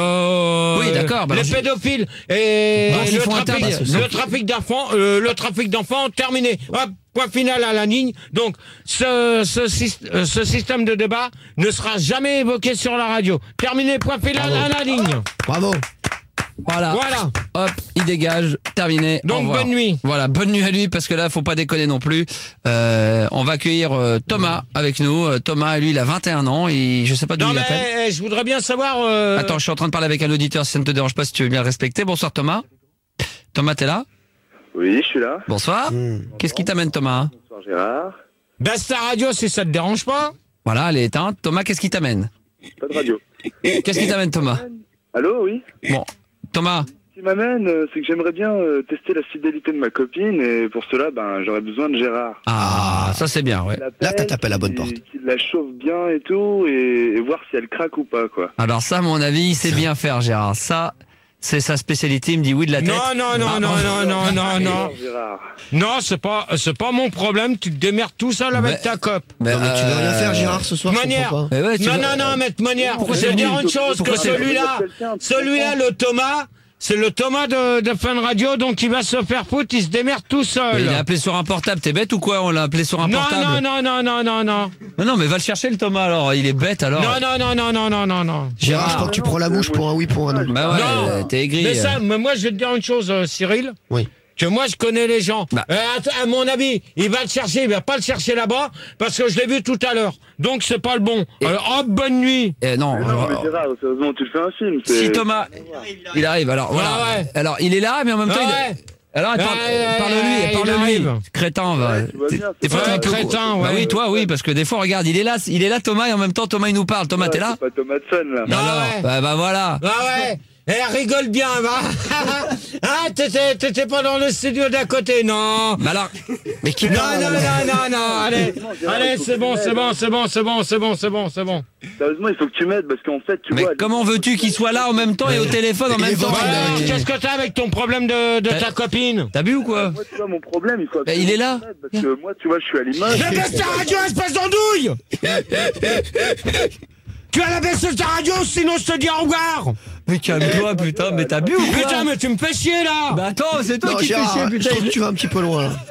Euh, Oui, d'accord, bah les alors, pédophiles et Donc, ils le font trafic, interdire. le trafic d'enfants, euh, le trafic d'enfants terminé. Hop, point final à la ligne. Donc, ce, ce, syst- euh, ce système de débat ne sera jamais évoqué sur la radio. Terminé, point final Bravo. à la ligne. Bravo. voilà. Voilà. Hop, il dégage, terminé. Au Donc, revoir. bonne nuit. Voilà, bonne nuit à lui parce que là, faut pas déconner non plus. Euh, on va accueillir euh, Thomas avec nous. Euh, Thomas, lui, il a vingt et un ans et je sais pas d'où Non, il mais appelle. eh, je voudrais bien savoir. euh, Attends, je suis en train de parler avec un auditeur. Si ça ne te dérange pas, si tu veux bien le respecter. Bonsoir Thomas. Thomas, t'es là? Oui, je suis là. Bonsoir. Hmm. Qu'est-ce qui t'amène Thomas? Bonsoir Gérard. baisse ta radio si ça te dérange pas. Voilà, elle est éteinte. Thomas, qu'est-ce qui t'amène? Pas de radio. Qu'est-ce qui t'amène Thomas? Allô, oui. Bon, Thomas. Ce qui m'amène, euh, c'est que j'aimerais bien euh, tester la fidélité de ma copine et pour cela, ben, j'aurais besoin de Gérard. Ah, ça c'est bien, ouais. Qu'il Là, appelle, t'as tapé à la bonne qu'il- porte. Qu'il la chauffe bien et tout et, et voir si elle craque ou pas, quoi. Alors ça, à mon avis, il sait bien faire, Gérard. Ça, c'est sa spécialité. Il me dit oui de la tête. Non, non, non, Ah, non, non, non, non, non. Alors, Gérard. Non, c'est pas, c'est pas mon problème. Tu te démerdes tout seul avec Mais- ta cop. Mais, Non, mais tu veux rien euh, faire, Gérard, ce soir? je Manière. comprends pas. Mais ouais, tu Non, veux- non, non, maître Monnière. Pourquoi Je vais c'est dire lui une chose, Pourquoi que c'est lui celui-là, Quelqu'un, tu celui-là, comprends le Thomas, c'est le Thomas de, de Fun Radio, donc il va se faire foutre, il se démerde tout Mais seul. il est appelé sur un portable. T'es bête ou quoi? On l'a appelé sur un Non, portable. non, non, non, non, non, non. Non, non, mais va le chercher le Thomas alors. Il est bête alors. Non, non, non, non, non, non, non, non. Gérard, je crois que tu prends la mouche pour un oui, pour un non. Bah ouais, Non. euh, t'es aigri. Mais ça, euh. mais moi, je vais te dire une chose, euh, Cyril. Oui. Que moi, je connais les gens. Bah. Euh, att- à mon avis, il va le chercher, il va pas le chercher là-bas, parce que je l'ai vu tout à l'heure. Donc, c'est pas le bon. Et- Alors, hop, bonne nuit. Eh, non. Mais non, euh, mais Gérard, sérieusement, tu le fais un film. c'est- si Thomas, il arrive. Alors voilà. Ah ouais. Alors il est là, mais en même temps, Ah il... ouais. alors parle, Ouais, ouais, parle-lui, ouais, parle il lui. arrive. Crétin, va. Ouais, tu vois Des- bien, des fois, c'est t'es un Ouais, peu crétin, Bah ouais. oui, toi, oui, parce que des fois, regarde, il est là, il est là, Thomas, et en même temps, Thomas, il nous parle. Thomas, Ouais, t'es là? c'est pas Thomas Hudson, là. Non, Ah non. ouais. Bah, bah voilà. Ah ouais. Eh, rigole bien, va. Ah, t'étais, t'étais pas dans le studio d'à côté, non. Bah alors, Mais qui Non, parle, non, là non, non, non, allez, Gérard, allez, il faut c'est que bon, tu c'est m'aides. bon, c'est bon, c'est bon, c'est bon, c'est bon, c'est bon. Sérieusement, il faut que tu m'aides parce qu'en fait, tu mais vois. comment veux-tu qu'il soit là en même temps et au téléphone en Il même est temps? vendu, Ouais, là, Mais- qu'est-ce que t'as avec ton problème de, de ta copine? T'as bu ou quoi? Moi, tu vois, mon problème, il faut. Bah, il est là. absolument que tu m'aides, Parce que moi, tu vois, je suis à Limoges. Mais baisse ta radio, espèce d'andouille. Tu as la baisse de ta radio, sinon je te dis au revoir. Mais calme-toi, putain, mais t'as bu ou quoi? Putain, mais tu me fais chier, là. Bah attends, c'est toi Non, qui fais Gérard, chier, je putain. trouve que tu vas un petit peu loin, là.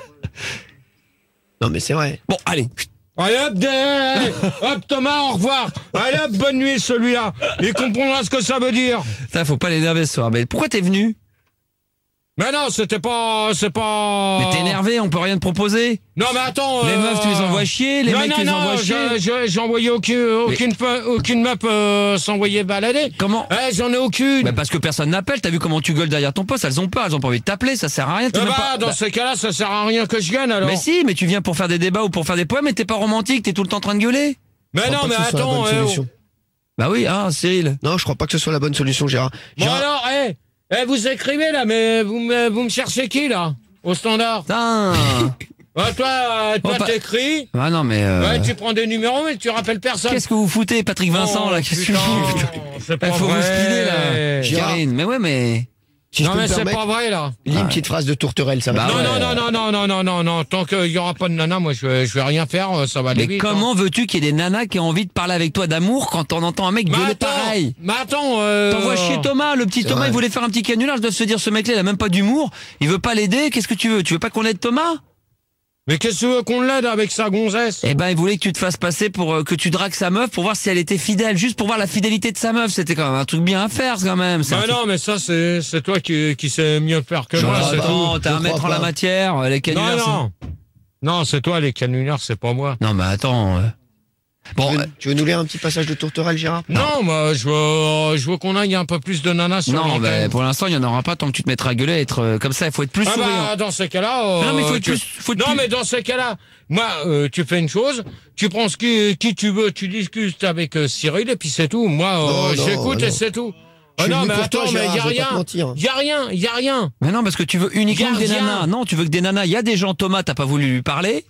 Non, mais c'est vrai. Bon, allez. Allez hop, des- hop Thomas, au revoir. Allez hop, bonne nuit celui-là. Il comprendra ce que ça veut dire. Ça, faut pas l'énerver ce soir. Mais pourquoi t'es venu? Mais non, c'était pas, c'est pas. Mais t'es énervé, on peut rien te proposer. Non mais attends. Les euh, meufs, tu les envoies chier, les non, mecs, non, tu les non, envoies chier. je- je- J'ai envoyé aucune, aucune, fe- aucune meuf euh, s'envoyer balader. Comment? Eh, j'en ai aucune. Bah parce que personne n'appelle, t'as vu comment tu gueules derrière ton poste, elles ont peur, elles ont pas envie de t'appeler, ça sert à rien. t'es Eh même bah, pas... dans Bah, ces cas-là, ça sert à rien que je gagne alors. mais si, mais tu viens pour faire des débats ou pour faire des poèmes, mais t'es pas romantique, t'es tout le temps en train de gueuler. Mais Je crois non, pas mais que ce soit la attends. bonne eh, oh. solution. Bah oui, hein, Cyril. Non, je crois pas que ce soit la bonne solution, Gérard. Bon Gérard, alors, eh, eh, vous écrivez là, mais vous me, vous me cherchez qui là, au standard? Putain. Ouais, toi, euh, toi Oh, pas- t'écris. Ah non, mais. euh, Ouais, tu prends des numéros, mais tu rappelles personne. Qu'est-ce que vous foutez, Patrick Vincent, Oh, là? Qu'est-ce que putain, vous foutez? c'est pas Il faut vrai. vous speeder, là. Gérard. Karine, mais ouais, mais. si je Non peux mais me c'est permettre, pas vrai là. lis une petite phrase de Tourterelle, ça va. Bah non, ouais. non, non, non, non, non, non, non, non, tant qu'il y aura pas de nana, moi je vais, je vais rien faire, euh, ça va aller Mais vite. comment hein. veux-tu qu'il y ait des nanas qui ont envie de parler avec toi d'amour quand on entend un mec Mais gueuler attends, pareil? mais attends, euh... T'envoies chier Thomas, le petit C'est Thomas, vrai. il voulait faire un petit canular, je dois se dire, ce mec-là, il a même pas d'humour, il veut pas l'aider, qu'est-ce que tu veux? Tu veux pas qu'on l'aide Thomas? Mais qu'est-ce que tu veux qu'on l'aide avec sa gonzesse? Eh ben, il voulait que tu te fasses passer pour euh, que tu dragues sa meuf pour voir si elle était fidèle, juste pour voir la fidélité de sa meuf. C'était quand même un truc bien à faire, quand même. C'est un Bah truc- non, mais ça c'est, c'est toi qui, qui sais mieux faire que Je moi, crois c'est pas. tout. Non, t'as Je un maître crois en la pas. matière, euh, les canulars. Non, c'est- non. Non, c'est toi les canulars, c'est pas moi. Non, mais attends. euh. Bon, Tu veux, euh, tu veux nous lire un petit passage de Tourterelle, Gérard? Non, moi je veux, je veux qu'on aille un peu plus de nanas sur non, l'antenne. bah, pour l'instant, il y en aura pas tant que tu te mettras à gueuler, à être euh, comme ça. Il faut être plus Ah souriant. bah, dans ces cas-là... euh, Non, mais faut être tu- plus- faut être non, plus- mais dans ces cas-là, moi, euh, tu fais une chose, tu prends ce qui, qui tu veux, tu discutes avec euh, Cyril, et puis c'est tout. Moi, euh, Non, non, j'écoute non. et c'est tout. Je Ah suis non, venu mais pour toi, attends, mais Gérard, y a je vais pas rien. te mentir. Y a rien, y a rien. Mais non, parce que tu veux uniquement des Gardien. nanas. Non, tu veux que des nanas. Il y a des gens, Thomas, t'as pas voulu lui parler.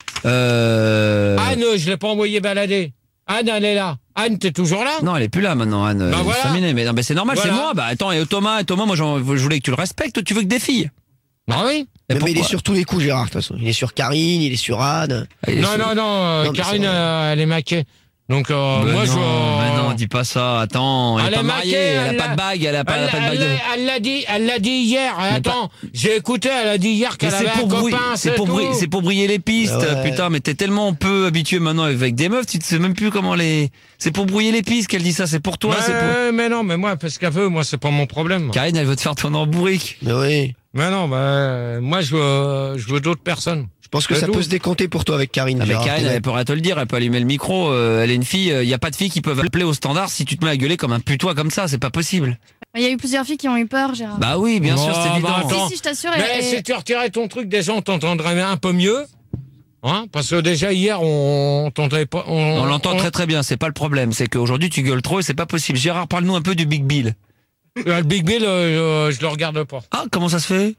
Euh... Anne, je l'ai pas envoyé balader. Anne, elle est là. Anne, t'es toujours là? Non, elle est plus là maintenant, Anne. Bah Elle est voilà. terminée. Mais non, mais c'est normal, Voilà. c'est moi. Bah attends, et Thomas, et Thomas, moi, j'en- je voulais que tu le respectes. Tu veux que des filles. Ah oui. Mais Mais, mais il est pourquoi sur tous les coups, Gérard, de toute façon. Il est sur Karine, il est sur Anne. Il est Non, sur- non, non, euh, Non, mais Karine, c'est vrai. euh, elle est maquée. Donc euh, Mais moi non, je. mais non, dis pas ça. Attends, elle, Elle est pas est mariée, maquée, elle a elle pas l'a- de bague, elle a pas, elle a Elle pas de elle bague. de- l'a- elle l'a dit, elle l'a dit hier. Mais Attends, j'ai écouté, elle a dit hier Mais qu'elle c'est avait pour, un brouiller- copain, c'est c'est pour, tout. brouiller- c'est pour brouiller les pistes, Ouais. putain, mais t'es tellement peu habitué maintenant avec des meufs, tu te sais même plus comment les... C'est pour brouiller les pistes qu'elle dit ça, c'est pour toi, Mais, c'est pour... mais non, mais moi, parce qu'elle veut, moi, c'est pas mon problème. Karine, elle veut te faire tourner en bourrique. Mais oui. Mais non, bah, moi, je veux, je veux d'autres personnes. Je pense que C'est ça tout. peut se décanter pour toi avec Karine. Ah, mais Gérard, Karine, t'es elle pourrait te le dire, elle peut allumer le micro, euh, elle est une fille, il y a pas de filles qui peuvent appeler au standard si tu te mets à gueuler comme un putois comme ça, c'est pas possible. Il y a eu plusieurs filles qui ont eu peur, Gérard. Bah oui, bien Oh, sûr, c'est bah, évident. attends. si, si, je t'assure. Mais et- si tu retirais ton truc, déjà, on t'entendrait un peu mieux. Hein, parce que déjà, hier, on t'entendait pas. On l'entend très très bien, c'est pas le problème, c'est qu'aujourd'hui tu gueules trop et c'est pas possible. Gérard, parle-nous un peu du Big Bill. Euh, Le Big Bill, euh, je le regarde pas. Ah, comment ça se fait?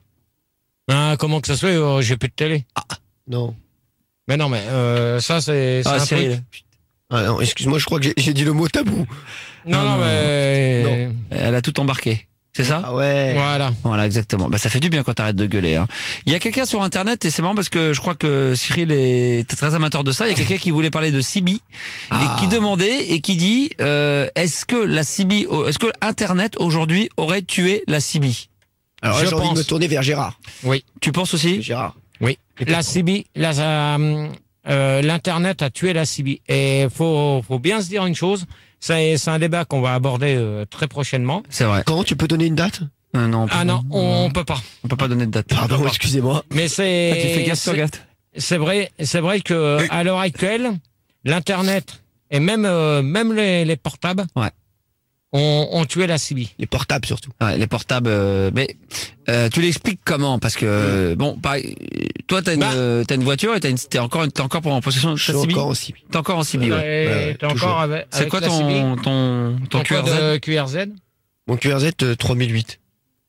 Hein, comment que ça se fait euh, j'ai plus de télé. Non. Mais non, mais euh, ça, c'est c'est Ah, un Cyril. truc. Ah, non, excuse-moi, je crois que j'ai- j'ai dit le mot tabou. Non, non, Non, mais. Elle a tout embarqué, c'est ça? Ah ouais. Voilà. Voilà, exactement. Bah, ça fait du bien quand t'arrêtes de gueuler. Hein. Il y a quelqu'un sur Internet, et c'est marrant parce que je crois que Cyril est très amateur de ça. Il y a quelqu'un qui voulait parler de C B Ah. et qui demandait et qui dit euh, est-ce que la C B, est-ce que Internet aujourd'hui aurait tué la C B? Alors là, Je j'ai envie de pense. me tourner vers Gérard. Oui. Tu penses aussi? Gérard. Oui. La C B, la, euh, euh, l'internet a tué la C B. Et faut, faut bien se dire une chose. C'est, c'est un débat qu'on va aborder euh, très prochainement. C'est vrai. Comment tu peux donner une date? Euh, non, on peut- Ah non, on peut pas. on peut pas donner de date. Pardon, excusez-moi. Mais c'est. Ah, tu fais gaffe, c'est- sur gaffe. C'est vrai, c'est vrai que à l'heure actuelle, l'internet et même euh, même les, les portables Ouais. ont, ont tué la C B. Les portables surtout. Ouais, les portables. euh, mais euh, tu l'expliques comment? Parce que euh, bon, pareil, toi t'as une Bah. euh, t'as une voiture et t'as une t'es encore t'es encore en possession de Je ta suis C B. encore en C B. T'es encore en C B. Ouais. Et ouais, t'es toujours. encore avec, C'est avec quoi la C B? ton ton ton Ton Q R code Z? euh, Q R Z? Mon Q R Z euh, trois mille huit.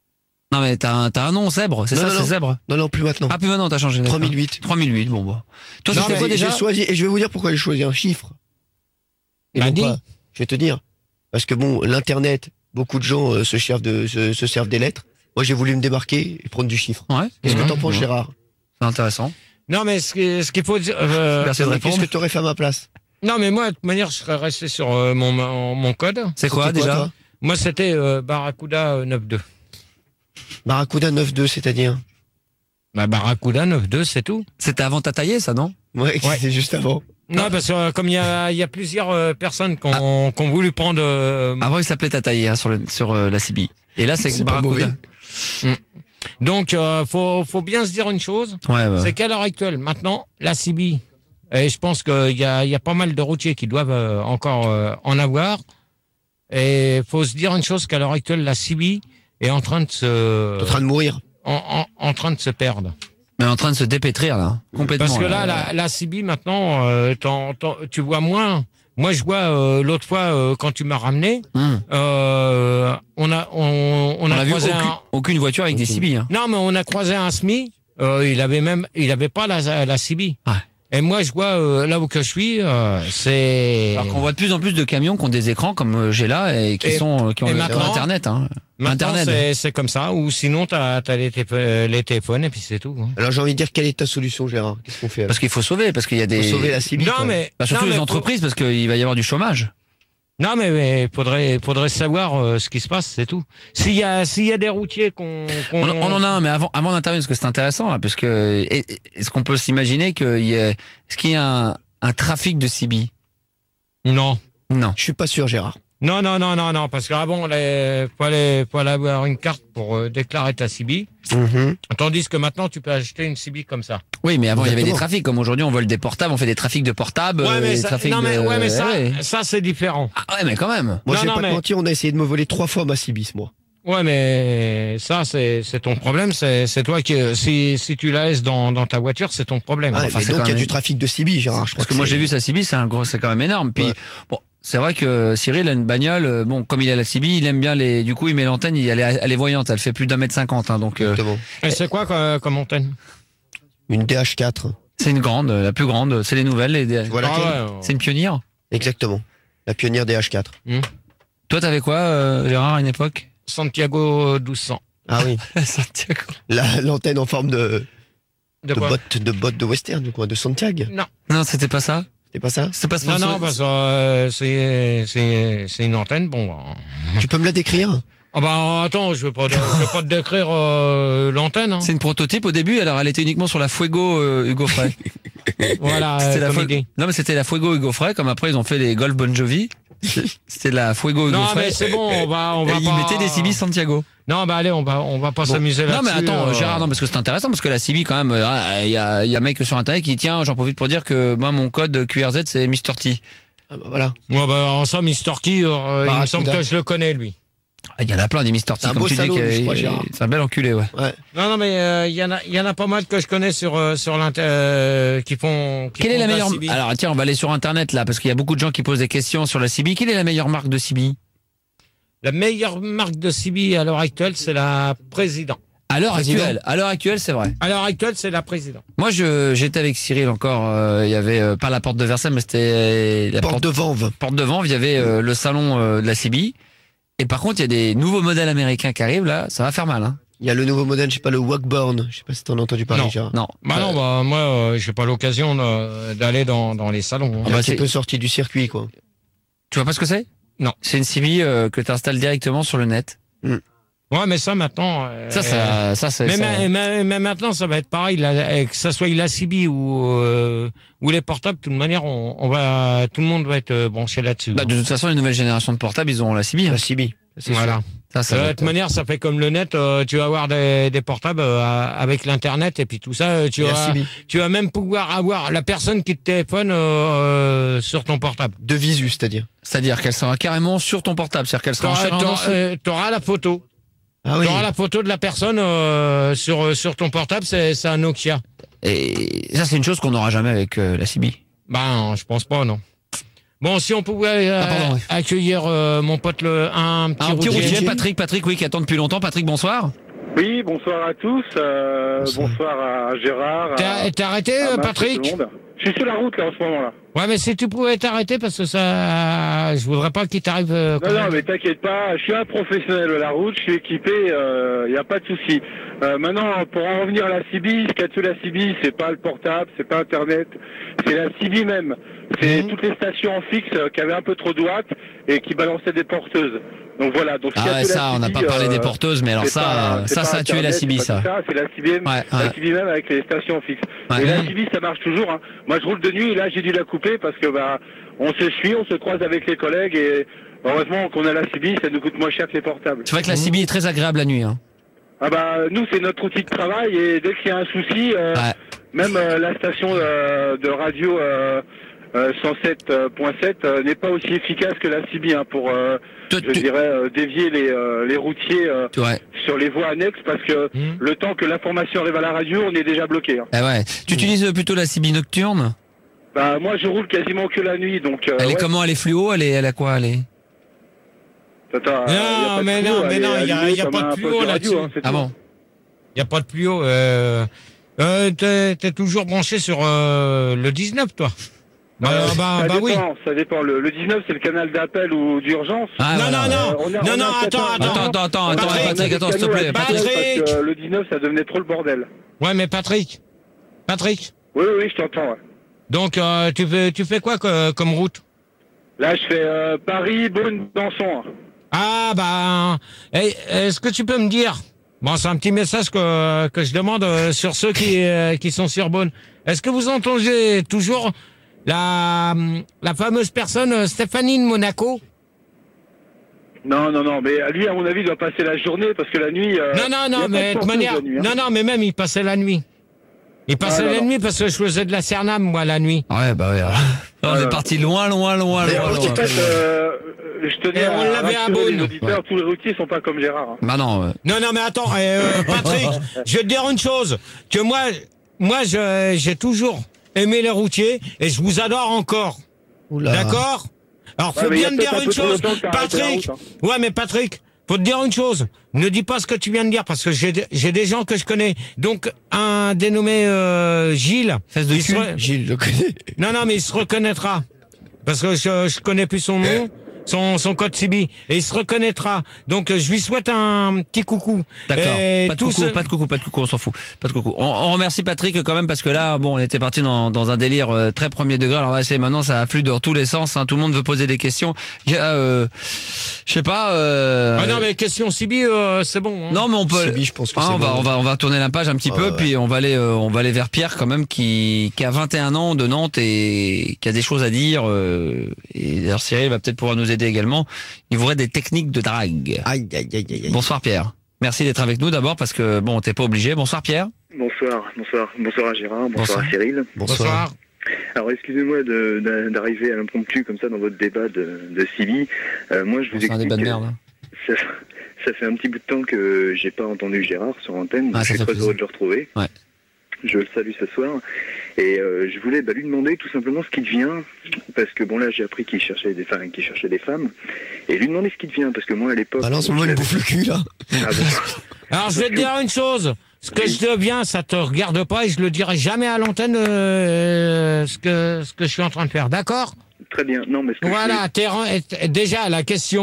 Non mais t'as un t'as un nom zèbre, c'est Non, ça, non, c'est non. zèbre. Non, non, plus maintenant. Ah puis maintenant t'as changé. d'accord. trois mille huit. trois mille huit, bon bah. Toi Non, c'était mais quoi déjà? J'ai choisi, et je vais vous dire pourquoi j'ai choisi un chiffre. Et Bah, non dis. pas- Je vais te dire. Parce que bon, l'internet, beaucoup de gens euh, se servent de, se, se servent des lettres. Moi, j'ai voulu me démarquer et prendre du chiffre. Ouais. Qu'est-ce que Ouais, t'en penses, ouais. Gérard? C'est intéressant. Non, mais ce, qui- ce qu'il faut dire. euh, Merci de Qu'est-ce répondre. que t'aurais fait à ma place? non, mais moi, de toute manière, je serais resté sur euh, mon, mon, mon code. C'est quoi C'était déjà? toi Moi, c'était euh, Barracuda euh, neuf deux. Barracuda neuf deux, c'est-à-dire? Bah, Barracuda neuf deux, c'est tout. C'était avant ta taillée, ça non? Ouais, Ouais. c'est juste avant. Non, parce que euh, comme il y a, il y a plusieurs euh, personnes qui ont, qui ont voulu prendre. euh, Avant il s'appelait ta taillée hein, sur le sur euh, la C B. Et là c'est C'est pas Barracuda. mauvais. donc, euh, faut, faut bien se dire une chose. Ouais, ouais. C'est qu'à l'heure actuelle, maintenant, la C B, et je pense qu'il y a, il y a pas mal de routiers qui doivent euh, encore euh, en avoir. Et faut se dire une chose qu'à l'heure actuelle, la C B est en train de se, T'es en train de mourir. en, en, en train de se perdre. Mais en train de se dépétrir là, hein. complètement. Parce que là, la, la C B maintenant, euh, t'en- t'en- tu vois moins. Moi, je vois euh, l'autre fois euh, quand tu m'as ramené, Hum. euh, on a, on, on On a a vu croisé aucune, un. aucune voiture avec des C B. Hein. Non, mais on a croisé un S M I. Euh, il avait même, il avait pas la, la C B. Ouais. Et moi, je vois euh, là où que je suis, euh, c'est. Alors qu'on voit de plus en plus de camions qui ont des écrans comme euh, j'ai là et qui Et- sont euh, qui ont et le- maintenant- Internet. Hein. Maintenant, Internet. c'est- c'est comme ça. Ou sinon, t'as as les, téf- euh, les téléphones et puis c'est tout. hein. Alors j'ai envie de dire, quelle est ta solution, Gérard? Qu'est-ce qu'on fait? Parce qu'il faut sauver, parce qu'il y a des. Faut sauver la C B. Non, quoi. mais. Bah, surtout non, les mais entreprises, parce qu'il va y avoir du chômage. faut- Non, mais, mais faudrait, faudrait savoir euh, ce qui se passe, c'est tout. S'il y a, s'il y a des routiers qu'on. qu'on- On, on en a un, mais avant, avant d'intervenir, parce que c'est intéressant, là, parce que est- est-ce qu'on peut s'imaginer qu'il y a, est-ce qu'il y a un, un trafic de C B? Non. Non. Je suis pas sûr, Gérard. Non, non, non, non, non, parce qu'avant, il faut aller, faut aller avoir une carte pour euh, déclarer ta C B. Mhm. Tandis que maintenant, tu peux acheter une C B comme ça. Oui, mais avant il y avait des Exactement. trafics, comme aujourd'hui on vole des portables, on fait des trafics de portables, Ouais, euh, mais des ça, trafics non, mais, de- ouais, mais ça, ouais. ça c'est différent. Ah ouais, mais quand même. Moi, Non, je vais non, pas mais- te mentir, on a essayé de me voler trois fois ma C B, moi. Ouais, mais ça, c'est c'est ton problème. C'est c'est toi qui, si, si tu la laisses dans, dans ta voiture, c'est ton problème. Ah, enfin, mais c'est donc quand il y a même- du trafic de C B, Gérard. Je crois Parce que moi c'est- j'ai vu sa C B, c'est un gros, c'est quand même énorme. Puis Ouais. bon, c'est vrai que Cyril a une bagnole. euh, Bon, comme il a la C B, il aime bien les. Du coup, il met l'antenne. Il elle est, elle est voyante. Elle fait plus d'un mètre cinquante. Hein, donc euh, Exactement. Et c'est quoi comme, comme antenne? Une D H quatre. c'est une grande, euh, la plus grande. C'est les nouvelles. Les, Voilà. Ah quelle- ouais, C'est une pionnière. Exactement. La pionnière D H quatre. Toi, t'avais quoi, euh, Gérard, à une époque? Santiago douze cents. Ah oui. Santiago. La- L'antenne en forme de, De de quoi? botte de botte de western, quoi, de Santiago. Non. Non, c'était pas ça. C'est pas ça? C'est pas Non, non, parce que euh, c'est, c'est, c'est une antenne, bon. bah. Tu peux me la décrire? Ah bah attends, je vais pas, je vais pas te décrire euh, l'antenne. Hein. C'est une prototype au début, alors elle était uniquement sur la Fuego euh, Hugo Frey. Voilà, C'était euh, la comme Fue- idée. Non mais c'était la Fuego Hugo Frey, comme après ils ont fait les Golf Bon Jovi. C'était la Fuego Hugo Non Frey. mais c'est bon, on va, on Et va ils pas. mettaient des C B Santiago. Non bah allez, on va, on va pas s'amuser Non là-dessus. mais attends, euh. Gérard, non parce que c'est intéressant parce que la C B quand même, euh, il y a, il y a un mec sur internet qui tient, j'en profite pour dire que moi mon code Q R Z c'est mister T. Ah bah voilà. Ouais bah en ça, mister T, euh, il me semble Barracuda. que je le connais lui. Ah, il y en a plein des mister T C'est un comme beau tu salaud, dis. que- je crois, Gérard. C'est un bel enculé, ouais. Ouais. Non non mais euh, il y en a, il y en a pas mal que je connais sur euh, sur l'inter, euh, qui font. Qui Quelle font est la de meilleure C B. Alors tiens, on va aller sur internet là parce qu'il y a beaucoup de gens qui posent des questions sur la C B. Quelle est la meilleure marque de C B? La meilleure marque de C B à l'heure actuelle, c'est la Président. À l'heure Président. actuelle, à l'heure actuelle, c'est vrai. À l'heure actuelle, c'est la Président. Moi, je j'étais avec Cyril encore. euh, Il y avait euh, pas la porte de Versailles, mais c'était la Porte porte, de Vanves. porte de Vanves. Il y avait euh, le salon euh, de la C B. Et par contre, il y a des nouveaux modèles américains qui arrivent là. Ça va faire mal, hein. Il y a le nouveau modèle, je sais pas, le Walkborn. Je sais pas si t'en as entendu parler, Non. Gérard. Non. Bah non, bah moi, euh, j'ai pas l'occasion de- d'aller dans, dans les salons. hein. Ah Il est bah, un petit c'est- peu sorti du circuit, quoi. Tu vois pas ce que c'est? Non. C'est une C B euh, que tu installes directement sur le net. Ouais, mais ça maintenant. euh, Ça, ça, ça, c'est. Mais, ça- mais, mais- mais maintenant, ça va être pareil. La- que ça soit la C B ou euh, ou les portables, de toute manière, on, on va, tout le monde va être euh, branché là-dessus. Bah, de toute façon, les nouvelles générations de portables, ils auront la C B. hein. La C B. c'est voilà. sûr. Ça, ça De va toute être- manière, ça fait comme le net. euh, tu vas avoir des, des portables euh, avec l'internet et puis tout ça. euh, Tu Et la vas, C B. tu vas même pouvoir avoir la personne qui te téléphone euh, euh, sur ton portable. De visu, c'est-à-dire. C'est-à-dire qu'elle sera carrément sur ton portable. C'est-à-dire qu'elle sera en T'auras, chair et en os. t'auras, euh, t'auras la photo. Ah oui. T'auras la photo de la personne euh, sur sur ton portable. C'est, c'est un Nokia. Et ça, c'est une chose qu'on n'aura jamais avec euh, la C B. Ben, je pense pas, non. Bon, si on pouvait euh, Ah, pardon, oui. accueillir euh, mon pote le un petit Un petit routier. routier, Patrick, Patrick, oui, qui attend depuis longtemps. Patrick, bonsoir. Oui, bonsoir à tous. euh, Bonsoir. bonsoir à Gérard. T'as, à- t'as arrêté, à euh, Max, Patrick? tout le monde. Je suis sur la route là en ce moment là. Ouais, mais si tu pouvais t'arrêter parce que ça, je voudrais pas qu'il t'arrive. euh, Non, quand non, même. mais t'inquiète pas, je suis un professionnel de la route, je suis équipé, il n'y a pas de souci. Euh, maintenant, pour en revenir à la C B, ce qu'il y a de la C B, c'est pas le portable, c'est pas Internet, c'est la C B même. C'est Mhm. toutes les stations en fixe euh, qui avaient un peu trop de watts et qui balançaient des porteuses. Donc voilà. Donc, ce qu'il y Ah a ouais, de la ça, on n'a C B, pas parlé euh, des porteuses, mais alors c'est ça, pas- euh, c'est ça, pas ça a tué la Internet, C B, c'est pas ça. tout C'est la C B même. Ouais, La ouais. C B même avec les stations fixes. Ouais. Et la C B, ça marche toujours. Hein. Moi, je roule de nuit et là, j'ai dû la couper parce que bah, on se suit, on se croise avec les collègues et heureusement qu'on a la C B, ça nous coûte moins cher que les portables. C'est vrai que la C B est très agréable la nuit. Hein. Ah bah nous c'est notre outil de travail et dès qu'il y a un souci, euh, Ouais. même euh, la station euh, de radio euh, euh, cent sept point sept euh, n'est pas aussi efficace que la C B hein, pour euh, Toi, je tu- dirais euh, dévier les, euh, les routiers euh, tu- ouais. sur les voies annexes parce que Mhm. le temps que l'information arrive à la radio, on est déjà bloqué. Hein. Ah ouais. Tu utilises plutôt la C B nocturne. Bah moi je roule quasiment que la nuit donc. euh, Elle est ouais. comment? Elle est fluo? Elle est, elle a quoi? Elle est. Attends, Non, euh, y a pas de mais fluo, non, mais elle non, est y a- allumée y a comme pas de un fluo poste radio, là-dessus. hein, c'est Ah tout. bon? Y a pas de fluo. Euh, euh, t'es, t'es toujours branché sur euh, le dix-neuf, toi. Bah, Euh, bah, ça bah oui. dépend, ça dépend. Le, le dix-neuf c'est le canal d'appel ou d'urgence. Ah, non, voilà. non, non, Euh, on a- non, on a non, un attends, certain- attends. Attends, attends, attends, attends, Patrick, Patrick, attends, s'il te plaît. Patrick. Patrick. Parce que le dix-neuf, ça devenait trop le bordel. Ouais, mais Patrick, Patrick. Oui, oui, oui, je t'entends. Ouais. Donc, euh, tu fais, tu fais quoi que- comme route? Là, je fais euh, Paris, Beaune, Besançon. Ah, bah, eh, est-ce que tu peux me dire? Bon, c'est un petit message que, que je demande euh, sur ceux qui, euh, qui sont sur Beaune. Est-ce que vous entendez toujours la, la fameuse personne euh, Stéphanie de Monaco? Non, non, non, mais lui, à mon avis, il doit passer la journée parce que la nuit. euh, Non, non, il y a non, pas mais de toute porteuse manière, la nuit, hein. non, non, mais même il passait la nuit. Il passait Ah, non, la non. nuit parce que je faisais de la Cernam, moi, la nuit. Ouais, bah ouais. alors. On Voilà. est parti loin, loin, loin, Mais loin, en loin. fait, euh, je tenais Et à on l'avait à rassurer Beaune. les auditeurs, tous les routiers sont pas comme Gérard. hein. Bah non. euh, Non, non, mais attends, euh, Patrick, je vais te dire une chose, que moi, moi, je- j'ai toujours aimé les routiers et je vous adore encore. Oula. D'accord? Alors, faut Ouais, mais il y bien a me peut-être dire un une peu trop chose, longtemps que t'as arrêté la Patrick. route, hein. Ouais, mais Patrick, faut te dire une chose. Ne dis pas ce que tu viens de dire parce que j'ai j'ai des gens que je connais. Donc, un dénommé euh, Gilles. Fesse de il cul. se re- Gilles le connaît. Non, non, mais il se reconnaîtra. Parce que je, je connais plus son nom. son, son code C B et il se reconnaîtra. Donc, je lui souhaite un petit coucou. D'accord. Et Pas de tout coucou, ce- pas de coucou, pas de coucou, on s'en fout. Pas de coucou. On, on remercie Patrick quand même parce que là, bon, on était parti dans, dans un délire euh, très premier degré. Alors là, c'est maintenant, ça afflue dans tous les sens. Hein. Tout le monde veut poser des questions. Il y a, euh, je sais pas. Euh, Ah non, mais question C B, euh, c'est bon. Hein. non, mais on peut. C B, je pense que Ah, c'est on va, bon. on va, on va tourner la page un petit Ah, peu, ouais. puis on va aller, euh, on va aller vers Pierre quand même, qui, qui a vingt et un ans de Nantes et qui a des choses à dire. Euh, et d'ailleurs, Cyril va peut-être pouvoir nous aider également. Il voudrait des techniques de drague. Aïe, aïe, aïe, aïe, aïe. Bonsoir Pierre. Merci d'être avec nous d'abord parce que bon, t'es pas obligé. Bonsoir Pierre. Bonsoir, bonsoir, bonsoir à Gérard, bonsoir, Bonsoir. à Cyril. Bonsoir. Bonsoir. Alors excusez-moi de- de- d'arriver à l'impromptu comme ça dans votre débat de, de C B. Euh, moi je vous C'est un explique débat de que merde. hein. ça, ça fait un petit bout de temps que j'ai pas entendu Gérard sur antenne, donc Ah, je ça suis fait très plaisir. heureux de le retrouver. Ouais. Je le salue ce soir. Et euh, je voulais bah, lui demander tout simplement ce qu'il devient, parce que bon là j'ai appris qu'il cherchait des femmes, qu'il cherchait des femmes, et lui demander ce qu'il devient, parce que moi à l'époque. Balance, moi, il me bouffe le cul, là. Ah bon. Alors, je vais te dire une chose. Ce que je deviens, ça te regarde pas et je le dirai jamais à l'antenne euh, ce que ce que je suis en train de faire. D'accord? Très bien. Non, mais ce que je Voilà. T'es ren- t'es- déjà la question.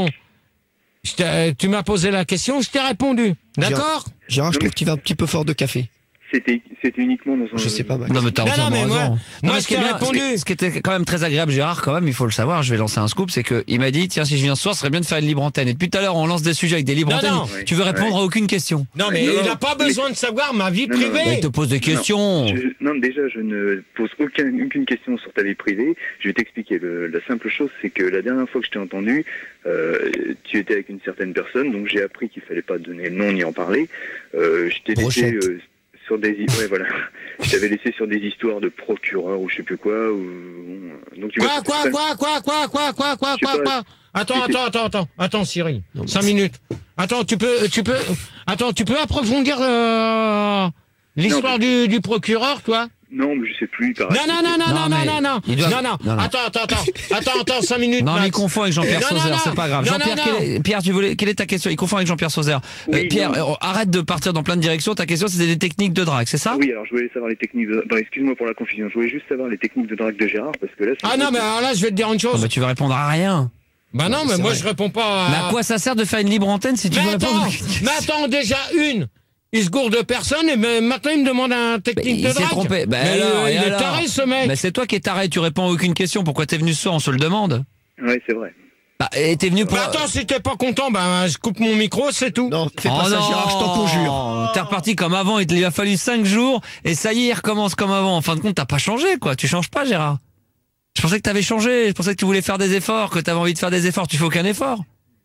je t'ai- tu m'as posé la question, je t'ai répondu. D'accord? Gérard, je Non, trouve qu'il va un petit peu fort de café. C'était, c'était uniquement dans un. Je sais pas, Max. Non mais t'as Non, non, entièrement mais moi- raison. moi, Non, mais je ce qui est t'ai bien, répondu. ce qui- ce qui était quand même très agréable, Gérard, quand même, il faut le savoir, je vais lancer un scoop, c'est que il m'a dit, tiens, si je viens ce soir, ce serait bien de faire une libre antenne. Et depuis tout à l'heure, on lance des sujets avec des libres Non, antennes. non. Tu veux répondre Ouais. à aucune question. Non, mais Non, il non, n'a pas mais- besoin de savoir ma vie Non, non, Bah, privée. il te pose des questions. Je- non, déjà, je ne pose aucune, aucune question sur ta vie privée. Je vais t'expliquer. Le- la simple chose, c'est que la dernière fois que je t'ai entendu, euh, tu étais avec une certaine personne, donc j'ai appris qu'il fallait pas donner le nom ni en parler. Euh, je t'ai laissé Brochette. euh, sur des, ouais, voilà. Je t'avais laissé sur des histoires de procureur ou je sais plus quoi. Ou... Donc tu Quoi, vois, quoi, c'est- quoi, quoi, quoi, quoi, quoi, quoi, Je sais quoi, pas. quoi? Attends, C'était- attends, attends, attends, attends, Cyril. Non, Cinq mais- minutes. Attends, tu peux, tu peux, attends, tu peux approfondir euh, l'histoire du, du procureur, toi? Non, mais je sais plus. pareil. Non, non, non, non, Non, non, mais non, non, il doit- non, non, non, non. attends, attends, attends, attends, attends, cinq minutes. Non, mais il Max. confond avec Jean-Pierre Non, non, Sauzère, non. c'est pas grave. Non, Jean-Pierre, non, quel est- Pierre, tu voulais, quelle est ta question? Il confond avec Jean-Pierre Sauzère. Euh, Oui, Pierre, non. euh, arrête de partir dans plein de directions. Ta question, c'était des techniques de drague, c'est ça? Oui, alors je voulais savoir les techniques de... Bon, excuse-moi pour la confusion. Je voulais juste savoir les techniques de drague de Gérard, parce que là... c'est- Ah non, mais alors là, je vais te dire une Non, chose. mais tu vas répondre à rien. Bah non, mais c'est moi, vrai. je réponds pas à... Mais à quoi ça sert de faire une libre antenne si tu Mais veux répondre attends, mais attends, déjà une. Il se gourde de personne et ben, maintenant il me demande un technique il de s'est drague. trompé. Ben mais alors, euh, et il est alors taré ce mec. Mais c'est toi qui es taré, tu réponds à aucune question. Pourquoi t'es venu ce soir? On se le demande. Ouais, c'est vrai. Bah, et t'es venu pour. Bah attends, si t'es pas content, ben je coupe mon micro, c'est tout. Non, fais pas Oh ça, non, Gérard, je t'en conjure. T'es reparti comme avant, il lui a fallu cinq jours, et ça y est, il recommence comme avant. En fin de compte, t'as pas changé, quoi. Tu changes pas, Gérard. Je pensais que t'avais changé, je pensais que tu voulais faire des efforts, que t'avais envie de faire des efforts. Tu fais aucun effort.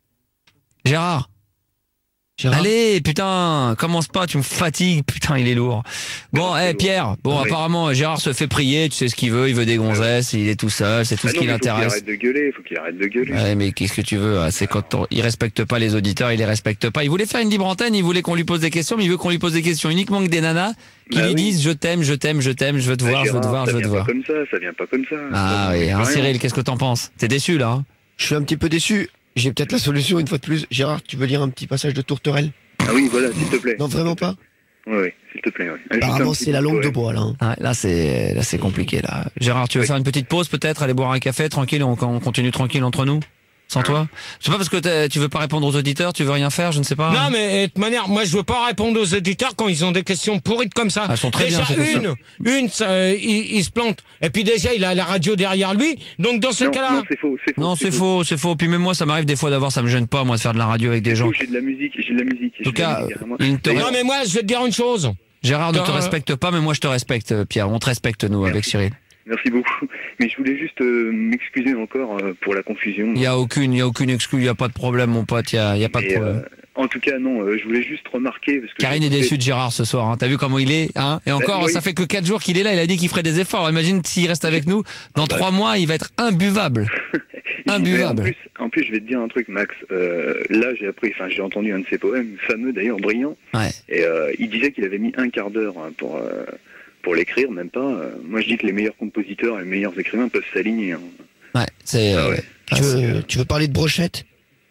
Gérard. Gérard. Allez, putain, commence pas, tu me fatigues, putain, il est lourd. Bon, Non, eh c'est lourd. Pierre, bon, Oui. apparemment, Gérard se fait prier, tu sais ce qu'il veut, il veut des gonzesses, il est tout seul, c'est tout Ah ce non, qui mais faut qu'il l'intéresse. arrête de gueuler, faut qu'il arrête de gueuler. Ouais, mais qu'est-ce que tu veux? hein, C'est quand on- il respecte pas les auditeurs, il les respecte pas. Il voulait faire une libre antenne, il voulait qu'on lui pose des questions, mais il veut qu'on lui pose des questions uniquement que des nanas qui Bah lui oui. disent je t'aime, je t'aime, je t'aime, je veux te Ah, voir, je veux te Gérard, voir, ça je veux te vient voir. pas comme ça, ça vient pas comme ça. Ah Ça, oui, c'est hein, rien. Cyril, qu'est-ce que t'en penses? T'es déçu là? hein Je suis un petit peu déçu. J'ai peut-être la solution une fois de plus. Gérard, tu veux lire un petit passage de Tourterelle? Ah oui, voilà, s'il te plaît. Non, vraiment pas? Ouais, ouais, s'il te plaît, ouais. Juste un Apparemment, petit c'est la peu, langue de ouais. bois, là. hein. Ouais, là c'est là c'est compliqué là. Gérard, tu veux Oui. faire une petite pause peut-être, aller boire un café tranquille, on, on continue tranquille entre nous, sans toi. C'est pas parce que t'es- tu veux pas répondre aux auditeurs, tu veux rien faire, je ne sais pas. Non, mais de toute manière, moi je veux pas répondre aux éditeurs quand ils ont des questions pourrites comme ça. Ah, elles sont très déjà bien, ces questions. une, une, ça, euh, il, il se plante. Et puis déjà, il a la radio derrière lui. Donc dans ce Non, cas-là, non, c'est faux, c'est faux. Non, c'est faux, c'est faux. Puis même moi, ça m'arrive des fois d'avoir, ça me gêne pas moi de faire de la radio avec des gens. J'ai de la musique, j'ai de la musique. En tout cas, il ne te- non mais moi je vais te dire une chose. Gérard ne te Euh, respecte pas, mais moi je te respecte, Pierre. On te respecte nous avec Cyril. Merci beaucoup. Mais je voulais juste euh, m'excuser encore euh, pour la confusion. Il y a aucune, il y a aucune excuse, il y a pas de problème, mon pote. Il y a, il y a pas de Et, problème. euh, en tout cas, non, euh, je voulais juste remarquer parce que Karine est j'ai écouté- déçue de Gérard ce soir. Hein. T'as vu comment il est, hein Et encore, oui. ça fait que quatre jours qu'il est là. Il a dit qu'il ferait des efforts. Imagine s'il reste avec nous. Dans trois mois, il va être imbuvable. Imbuvable. En plus, en plus, je vais te dire un truc, Max. Euh, là, j'ai appris, enfin, j'ai entendu un de ses poèmes, fameux d'ailleurs, brillant. Ouais. Et euh, il disait qu'il avait mis un quart d'heure hein, pour euh, pour l'écrire, même pas. Euh, moi, je dis que les meilleurs compositeurs et les meilleurs écrivains peuvent s'aligner. Hein. Ouais. C'est. Ah euh, ouais. Tu veux, tu veux parler de brochette?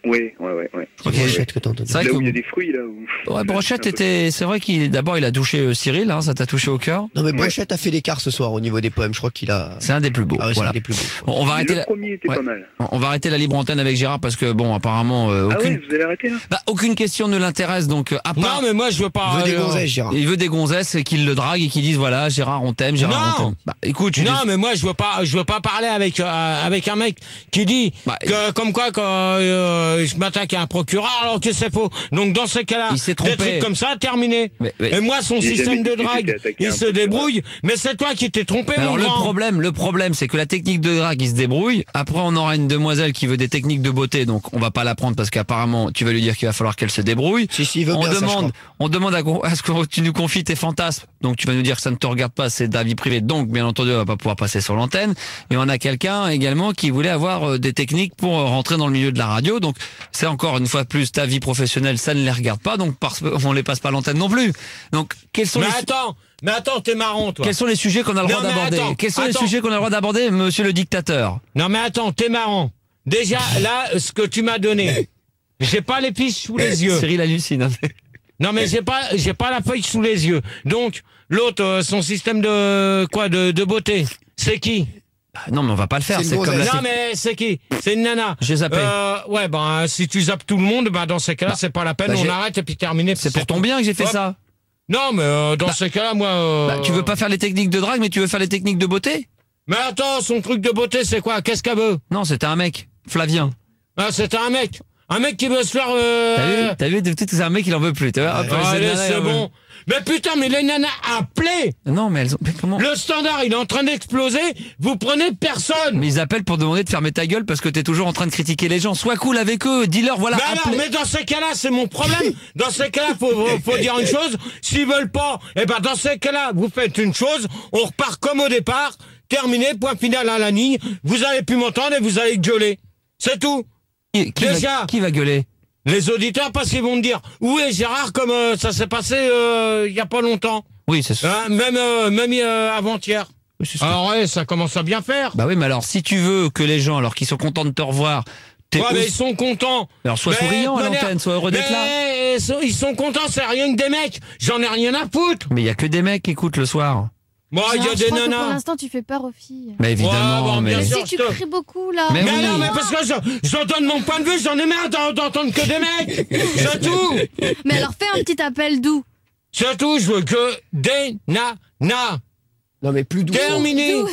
Oui, ouais, ouais, ouais. C'est brochette que t'as entendu. C'est vrai Là que où il y a des fruits, là où... ouais, Brochette était, c'est vrai qu'il d'abord il a touché euh, Cyril, hein, ça t'a touché au cœur. Non mais Brochette a fait l'écart ce soir au niveau des poèmes. Je crois qu'il a. C'est un des plus beaux. Ah ouais, c'est voilà. un des plus beaux. Bon, on va arrêter. Le La... premier était Ouais. pas mal. On va arrêter la libre antenne avec Gérard parce que bon, apparemment euh, Ah aucune, ouais, vous allez arrêter là bah, aucune question ne l'intéresse donc euh, à part. Non, mais moi, je veux pas. Il veut des euh, gonzesses, Gérard. Il veut des gonzesses et qu'ils le draguent et qu'ils disent voilà Gérard on t'aime, Gérard Non. on t'aime. Bah écoute, tu Non, dis- mais moi, je veux pas, je veux pas parler avec euh, avec un mec qui dit Bah, que, comme quoi, que euh, je m'attaque à un procureur alors que c'est faux. Donc dans ces cas-là, Il s'est des trompé. trucs comme ça, terminé. Mais- mais- Et moi, son J'ai système jamais de dit que drague, t'étais attaqué il un se procureur. débrouille. Mais c'est toi qui t'es trompé, Alors mon le grand. problème, le problème, c'est que la technique de drague, il se débrouille. Après, on aura une demoiselle qui veut des techniques de beauté, donc on va pas la prendre parce qu'apparemment, tu vas lui dire qu'il va falloir qu'elle se débrouille. Si si, il veut On bien ça, je demande, crois. on demande à, à ce que tu nous confies tes fantasmes. Donc tu vas nous dire que ça ne te regarde pas, c'est de la vie privée. Donc bien entendu, on va pas pouvoir passer sur l'antenne. Et on a quelqu'un également qui voulait avoir euh, des techniques pour euh, rentrer dans le milieu de la radio. Donc c'est encore une fois plus ta vie professionnelle, ça ne les regarde pas. Donc parce on les passe pas à l'antenne non plus. Donc quels sont Mais les attends, mais attends, t'es marrant, toi. quels sont les sujets qu'on a le Non, droit mais d'aborder attends, Quels sont attends. les sujets qu'on a le droit d'aborder, monsieur le dictateur? Non, mais attends, t'es marrant. Déjà, là, ce que tu m'as donné, j'ai pas les fiches sous les yeux. Cyril hallucine. hein. Non, mais j'ai pas, j'ai pas la feuille sous les yeux. Donc, l'autre, euh, son système de quoi, de, de beauté, c'est qui? Bah, non, mais on va pas le faire. C'est une C'est comme la gonzesse. Non, mais c'est qui? C'est une nana. J'ai zappé. Euh, ouais, ben, si tu zappes tout le monde, bah, dans ces cas-là, c'est pas la peine, bah, on j'ai- arrête et puis terminé. C'est pour ton bien que j'ai fait Hop. ça. Non, mais euh, dans ces cas-là, moi. euh, Bah, tu veux pas faire les techniques de drague, mais tu veux faire les techniques de beauté? Mais attends, son truc de beauté, c'est quoi? Qu'est-ce qu'elle veut? Non, c'était un mec, Flavien. Ah, c'était un mec. Un mec qui veut se faire. Euh... T'as vu? T'as vu? Peut-être que c'est un mec, il en veut plus. Tu vois? Hop, Ah, c'est allez, nana, c'est elle en bon. Mais putain, mais les nanas appelez. veut. Non, mais elles ont. mais comment? Le standard, il est en train d'exploser. Vous prenez personne. Mais ils appellent pour demander de fermer ta gueule parce que t'es toujours en train de critiquer les gens. Sois cool avec eux. Dis-leur, voilà. Mais alors, appelez. mais dans ces cas-là, c'est mon problème. Dans ces cas-là, faut, faut, faut dire une chose. S'ils veulent pas, eh ben, dans ces cas-là, vous faites une chose. On repart comme au départ. Terminé, point final à la ligne. Vous allez plus m'entendre et vous allez gueuler. C'est tout. Qui, qui déjà. va, qui va gueuler? Les auditeurs, parce qu'ils vont me dire, où est Gérard, comme euh, ça s'est passé euh, il y a pas longtemps. Oui, c'est sûr. Hein, même euh, même euh, avant-hier. Oui, c'est sûr. Alors ouais, ça commence à bien faire. Bah oui, mais alors, si tu veux que les gens, alors qu'ils sont contents de te revoir, t'es Ouais, mais aussi- ils sont contents. alors sois Mais, souriant à de manière- l'antenne, sois heureux d'être là. Mais ils sont, ils sont contents, c'est rien que des mecs. J'en ai rien à foutre. Mais il y a que des mecs qui écoutent le soir. Moi, il y a Gérard, je des crois que Pour nanas. l'instant, tu fais peur aux filles. Mais évidemment, Ouais, bon, mais. bien Mais sûr. si tu je te- cries beaucoup là. Mais Mais oui. non, mais parce que je, je donne mon point de vue, j'en ai marre d'en- d'entendre que des mecs. C'est tout. Mais alors fais un petit appel doux. C'est tout, je veux que des nanas. Non mais plus doux. Terminé. Doux.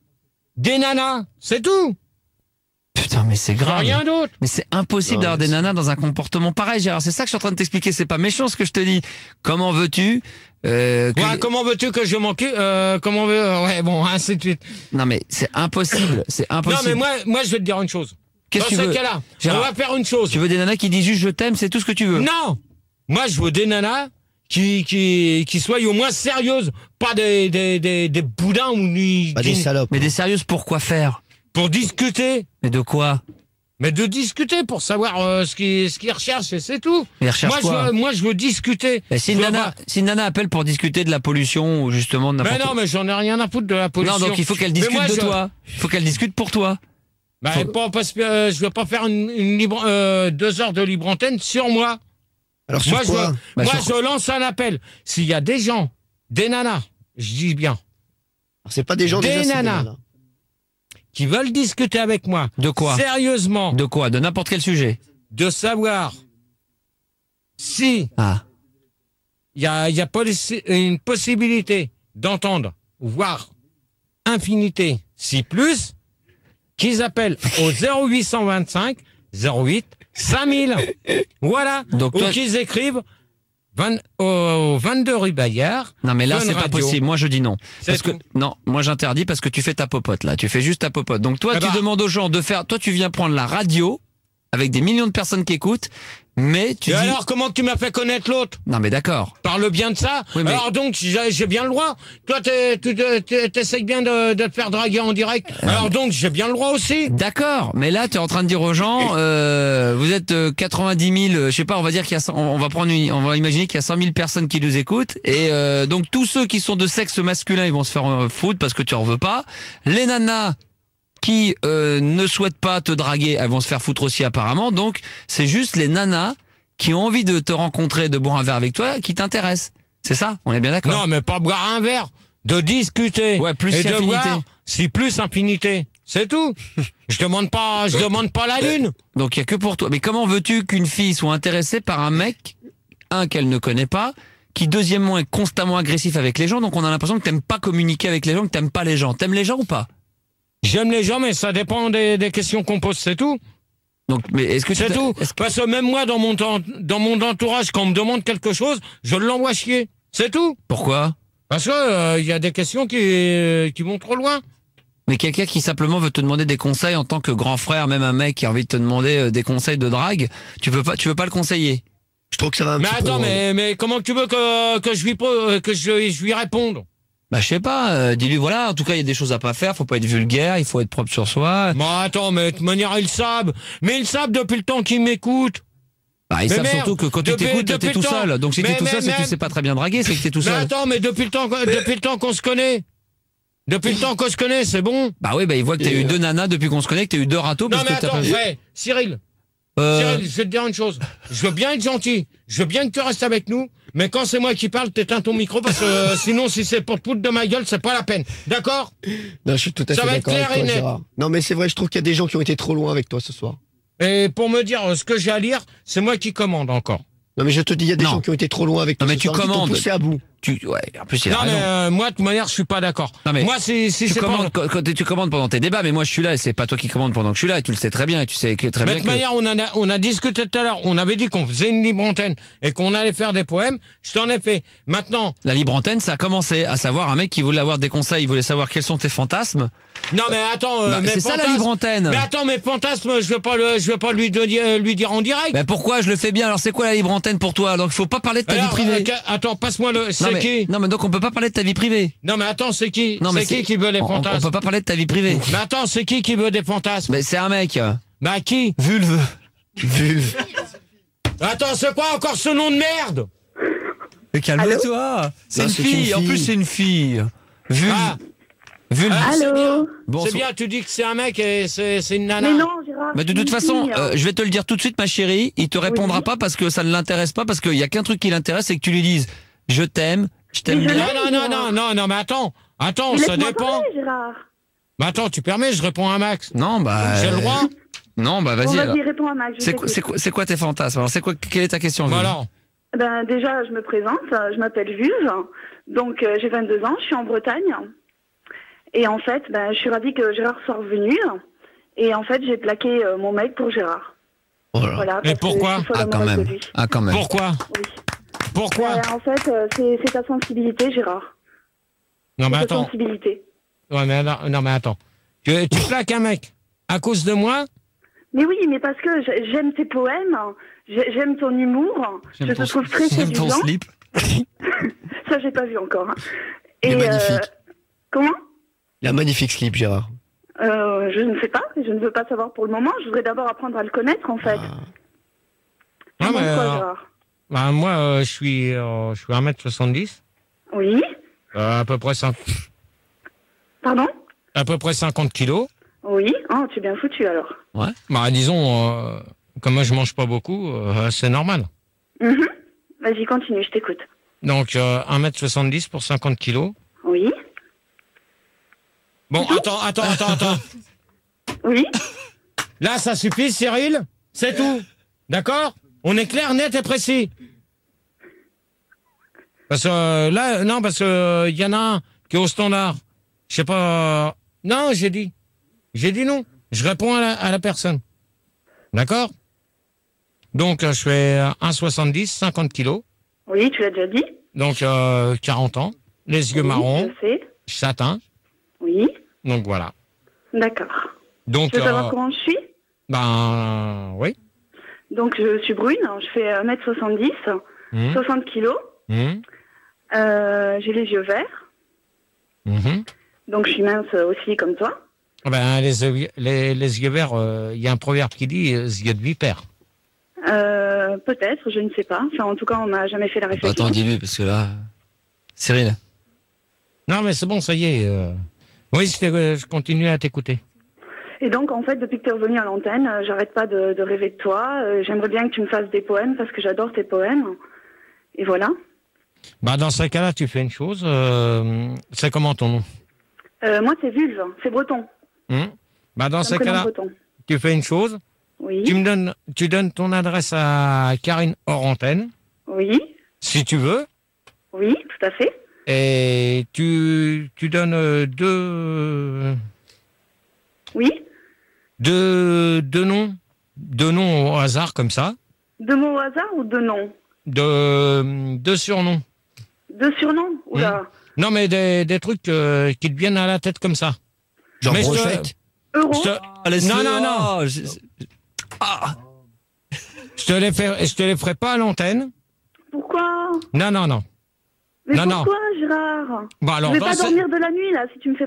Des nanas, c'est tout. Putain, mais c'est grave. Rien d'autre. Mais c'est impossible Non, d'avoir mais des c'est- nanas dans un comportement pareil, Gérard. C'est ça que je suis en train de t'expliquer. C'est pas méchant ce que je te dis. Comment veux-tu euh, que- Ouais, comment veux-tu que je m'occupe euh, Comment veux euh, Ouais, bon, ainsi de suite. Non mais c'est impossible. C'est Non, impossible. mais moi, moi, je vais te dire une chose. Qu'est-ce Dans que tu ce veux cas-là, on Gérard, va faire une chose. Tu veux des nanas qui disent juste je t'aime, c'est tout ce que tu veux. Non. Moi, je veux des nanas qui qui qui soient au moins sérieuses, pas des des des, des boudins ou ni Pas des qui- salopes. Mais des sérieuses pour quoi faire? pour discuter. Mais de quoi? Mais de discuter pour savoir euh, ce qu'ils ce qu'ils recherchent et c'est tout. Mais recherche Moi, quoi? je veux, moi, je veux discuter. Bah, si, une Je veux nana, pas- si une nana appelle pour discuter de la pollution ou justement de Mais n'importe non, mais j'en ai rien à foutre de la pollution. Non, donc il faut qu'elle Mais discute moi, de je- toi. Il faut qu'elle discute pour toi. Bah, Faut- pas, parce que euh, je veux pas faire une, une libre, euh, deux heures de libre antenne sur moi. Alors sur Moi, je, quoi veux- Bah, moi sur- je lance un appel. S'il y a des gens, des nanas, je dis bien, Alors, c'est pas des gens Des déjà, c'est nanas. nanas. qui veulent discuter avec moi, De quoi? sérieusement, De quoi? De n'importe quel sujet. de savoir si Ah. il y a, il y a possi- une possibilité d'entendre, voire infinité, si plus, qu'ils appellent au zéro huit cent vingt-cinq zéro huit cinq mille. Voilà. Donc Ou toi- qu'ils écrivent vingt au vingt-deux rue Bayard. Non mais là Fun c'est pas Radio. possible. Moi je dis non. C'est Parce que tout. non, moi j'interdis parce que tu fais ta popote là. Tu fais juste ta popote. Donc toi Eh tu ben- demandes aux gens de faire. Toi tu viens prendre la radio avec des millions de personnes qui écoutes, mais tu Et dis. alors, comment tu m'as fait connaître l'autre? Non mais d'accord. Parle bien de ça. Oui, mais- Alors donc, j'ai j'ai bien le droit. Toi, t'es- tu t'es- t'es- t'essayes bien de, de te faire draguer en direct. Euh. Alors donc, j'ai bien le droit aussi. D'accord, mais là tu es en train de dire aux gens, euh, vous êtes euh, quatre-vingt-dix mille, euh, je sais pas, on va dire qu'il y a, cent- on va prendre, une- on va imaginer qu'il y a cent mille personnes qui nous écoutent, et euh, donc tous ceux qui sont de sexe masculin, ils vont se faire euh, foutre parce que tu en veux pas. Les nanas, qui euh, ne souhaitent pas te draguer, elles vont se faire foutre aussi apparemment. Donc c'est juste les nanas qui ont envie de te rencontrer, de boire un verre avec toi, qui t'intéressent. C'est ça? On est bien d'accord? Non, mais pas boire un verre, de discuter. Ouais, plus et si de affinité. voir si plus infinité. C'est tout. Je demande pas, je demande pas la lune. Donc il y a que pour toi. Mais comment veux-tu qu'une fille soit intéressée par un mec, un qu'elle ne connaît pas, qui deuxièmement est constamment agressif avec les gens, donc on a l'impression que t'aimes pas communiquer avec les gens, que t'aimes pas les gens. T'aimes les gens ou pas? J'aime les gens, mais ça dépend des, des questions qu'on pose, c'est tout. Donc, mais est-ce que tu C'est t'as- tout. est-ce que- Parce que même moi, dans mon, temps- dans mon entourage, quand on me demande quelque chose, je l'envoie chier. C'est tout. Pourquoi? Parce que il y a des questions qui, euh, qui vont trop loin. Mais quelqu'un qui simplement veut te demander des conseils en tant que grand frère, même un mec qui a envie de te demander euh, des conseils de drague, tu peux pas, tu veux pas le conseiller? Je trouve que ça va un Mais petit attends, peu. mais, mais comment tu veux que, que je lui po- que je, je lui réponde? Bah je sais pas, euh, dis-lui voilà, en tout cas il y a des choses à pas faire, faut pas être vulgaire, il faut être propre sur soi. Bon, attends, mais de toute manière, ils savent. Mais ils savent depuis le temps qu'ils m'écoutent. Bah ils Mais savent merde, surtout que quand tu depuis- t'écoutes, depuis t'es le tout temps. seul. Donc si Mais- t'es tout mais- seul, c'est que tu mais- sais pas très bien draguer, c'est que t'es tout Mais seul. attends, mais depuis le temps, que- depuis le temps qu'on se connaît. Depuis le temps qu'on se connaît, c'est bon. Bah oui, bah il voit que t'as eu deux nanas depuis qu'on se connaît, que t'as eu deux râteaux Non, parce mais que t'as attends, pas vu. ouais, Cyril. Euh, Cyril, je vais te dire une chose. Je veux bien être gentil. Je veux bien que tu restes avec nous. Mais quand c'est moi qui parle, t'éteins ton micro parce que euh, sinon, si c'est pour te foutre de ma gueule, c'est pas la peine. D'accord? Non, je suis tout à Ça fait va être d'accord avec clair et toi, net. Gérard. Non, mais c'est vrai, je trouve qu'il y a des gens qui ont été trop loin avec toi ce soir. Et pour me dire euh, ce que j'ai à lire, c'est moi qui commande encore. Non, mais je te dis, il y a des Non. gens qui ont été trop loin avec toi. Non, mais ce tu soir, qui t'ont commandes. poussé à bout. tu, ouais, en plus il a Non, mais raison. euh, moi, de toute manière, je suis pas d'accord. Non, mais Moi, si, si tu c'est pas... commandes quand, quand tu commandes pendant tes débats, mais moi je suis là et c'est pas toi qui commandes pendant que je suis là et tu le sais très bien et tu sais que très Mais bien de toute que manière, on, en a, on a discuté tout à l'heure. On avait dit qu'on faisait une libre antenne et qu'on allait faire des poèmes. Je t'en ai fait. Maintenant, la libre antenne ça a commencé, à savoir un mec qui voulait avoir des conseils, il voulait savoir quels sont tes fantasmes. non, mais attends, euh, Bah, mes c'est ça la fantasmes- libre antenne. Mais attends, mes fantasmes, je vais pas le, je vais pas lui, donner- euh, lui dire en direct. Ben pourquoi je le fais bien? Alors c'est quoi la libre antenne pour toi? Donc il faut pas parler de ta Alors, vie privée. euh, que- attends, passe-moi le. non, C'est mais, qui? non mais donc on peut pas parler de ta vie privée. Non, mais attends, c'est qui? Non mais C'est qui qui veut les on, on- fantasmes? on peut pas parler de ta vie privée. Mais attends, c'est qui qui veut des fantasmes? Mais c'est un mec. Bah qui? Vulve. Vulve. Attends, c'est quoi encore ce nom de merde? Mais calme-toi. C'est Non, une c'est fille. une En plus fille. c'est une fille. Vulve. Ah, Vulve. ah, c'est bien. Allô? Bon, C'est so- bien, tu dis que c'est un mec et c'est c'est une nana. Mais non, Gérard. Mais de c'est toute une façon, fille, hein. euh, je vais te le dire tout de suite, ma chérie, il te répondra Oui. pas parce que ça ne l'intéresse pas, parce qu'il y a qu'un truc qui l'intéresse, c'est que tu lui dises je t'aime, je t'aime Mais je bien. Non, non, non, non, non, non, mais attends. Attends, Mais ça laisse-moi dépend. parler, Gérard. Mais attends, tu permets, je réponds à Max. Non, bah. J'ai le droit. Non, bah Bon, vas-y. alors. vas-y, réponds à Max. je C'est quoi, t'écoute. c'est quoi, c'est quoi tes fantasmes? Alors, c'est quoi, quelle est ta question? Vulve Voilà. Ben, déjà, je me présente. euh, Je m'appelle Vulve. Donc, euh, j'ai vingt-deux ans. Je suis en Bretagne. Et en fait, ben, je suis ravie que Gérard soit revenu. Et en fait, j'ai plaqué euh, mon mec pour Gérard. Voilà. Voilà. Mais parce que pourquoi je suis folle Ah, quand amoureuse même. de lui. Ah, quand même. Pourquoi? Oui. Pourquoi? Euh, en fait, euh, c'est c'est ta sensibilité, Gérard. Non, mais C'est ta attends. sensibilité. Ouais, mais alors- non, mais attends. Tu, tu plaques un mec à cause de moi? Mais oui, mais parce que j'ai- j'aime tes poèmes, j'ai- j'aime ton humour, je J'aime te ton- trouve très j'aime ton séduisant. slip. Ça, j'ai pas vu encore. hein. Il est Et magnifique. comment Il a un magnifique slip, Gérard. euh, Je ne sais pas, je ne veux pas savoir pour le moment. Je voudrais d'abord apprendre à le connaître, en fait. Ah. Non, Tu mais, demandes quoi, euh, Gérard Bah, moi, euh, je suis, euh, je suis un mètre soixante-dix. Oui. Euh, à peu près cinq, Pardon à peu près cinquante kilos. Oui. Oh, tu es bien foutu alors. Bah, disons, euh, comme moi, je mange pas beaucoup, euh, c'est normal. Mhm. Vas-y, continue, je t'écoute. Donc, euh, un mètre soixante-dix pour cinquante kilos. Oui. Bon, attends, attends, attends, attends. Oui. Là, ça suffit, Cyril? C'est tout. D'accord? On est clair, net et précis. Parce que euh, là, non, parce que il y en a un qui est au standard. Je sais pas. Non, j'ai dit. J'ai dit non. Je réponds à la, à la personne. D'accord? Donc, euh, je fais un mètre soixante-dix, cinquante kilos. Oui, tu l'as déjà dit. Donc, euh, quarante ans. Les yeux Oui, marrons, Je sais. châtain. Oui. Donc, voilà. D'accord. Donc, Tu veux savoir euh, comment je suis ben, oui. Donc, je suis brune, je fais un mètre soixante-dix, Mmh. soixante kilos. Mmh. Euh, j'ai les yeux verts, Mmh. donc je suis mince aussi comme toi. Ben, les, yeux- les, les yeux verts, euh, il y a un proverbe qui dit euh, yeux de vipère. Euh, peut-être, je ne sais pas. Enfin, en tout cas, on m'a jamais fait la réflexion. Attends, dis-lui, parce que là. Cyril. Non, mais c'est bon, ça y est. euh. Oui, je, t'ai- je continue à t'écouter. Et donc, en fait, depuis que tu es revenu à l'antenne, euh, j'arrête pas de, de rêver de toi. Euh, J'aimerais bien que tu me fasses des poèmes parce que j'adore tes poèmes. Et voilà. Bah, dans ces cas-là, tu fais une chose. Euh, c'est comment ton nom? Euh, moi, c'est Vulve, c'est breton. Hum Bah, dans C'est un ces prénom cas-là, breton. tu fais une chose. Oui. Tu me donnes, tu donnes ton adresse à Karine hors antenne, Oui. si tu veux. Oui, tout à fait. Et tu, tu donnes euh, deux, Oui. deux, deux noms, deux noms au hasard comme ça, Deux mots au hasard ou deux noms? deux, deux surnoms. Deux surnoms? Oula. Non, mais des, des trucs euh, qui te viennent à la tête comme ça. Genre Mais je te- brochette. Euro. Je te, Ah, laisse-le. non, non, non. Oh, je- Ah, Je te les fais, je te les ferai pas à l'antenne. Pourquoi? Non, non, non. Mais Non, non. pourquoi, Gérard? Bon, alors, Je vais dans pas ce- dormir de la nuit, là, si tu me fais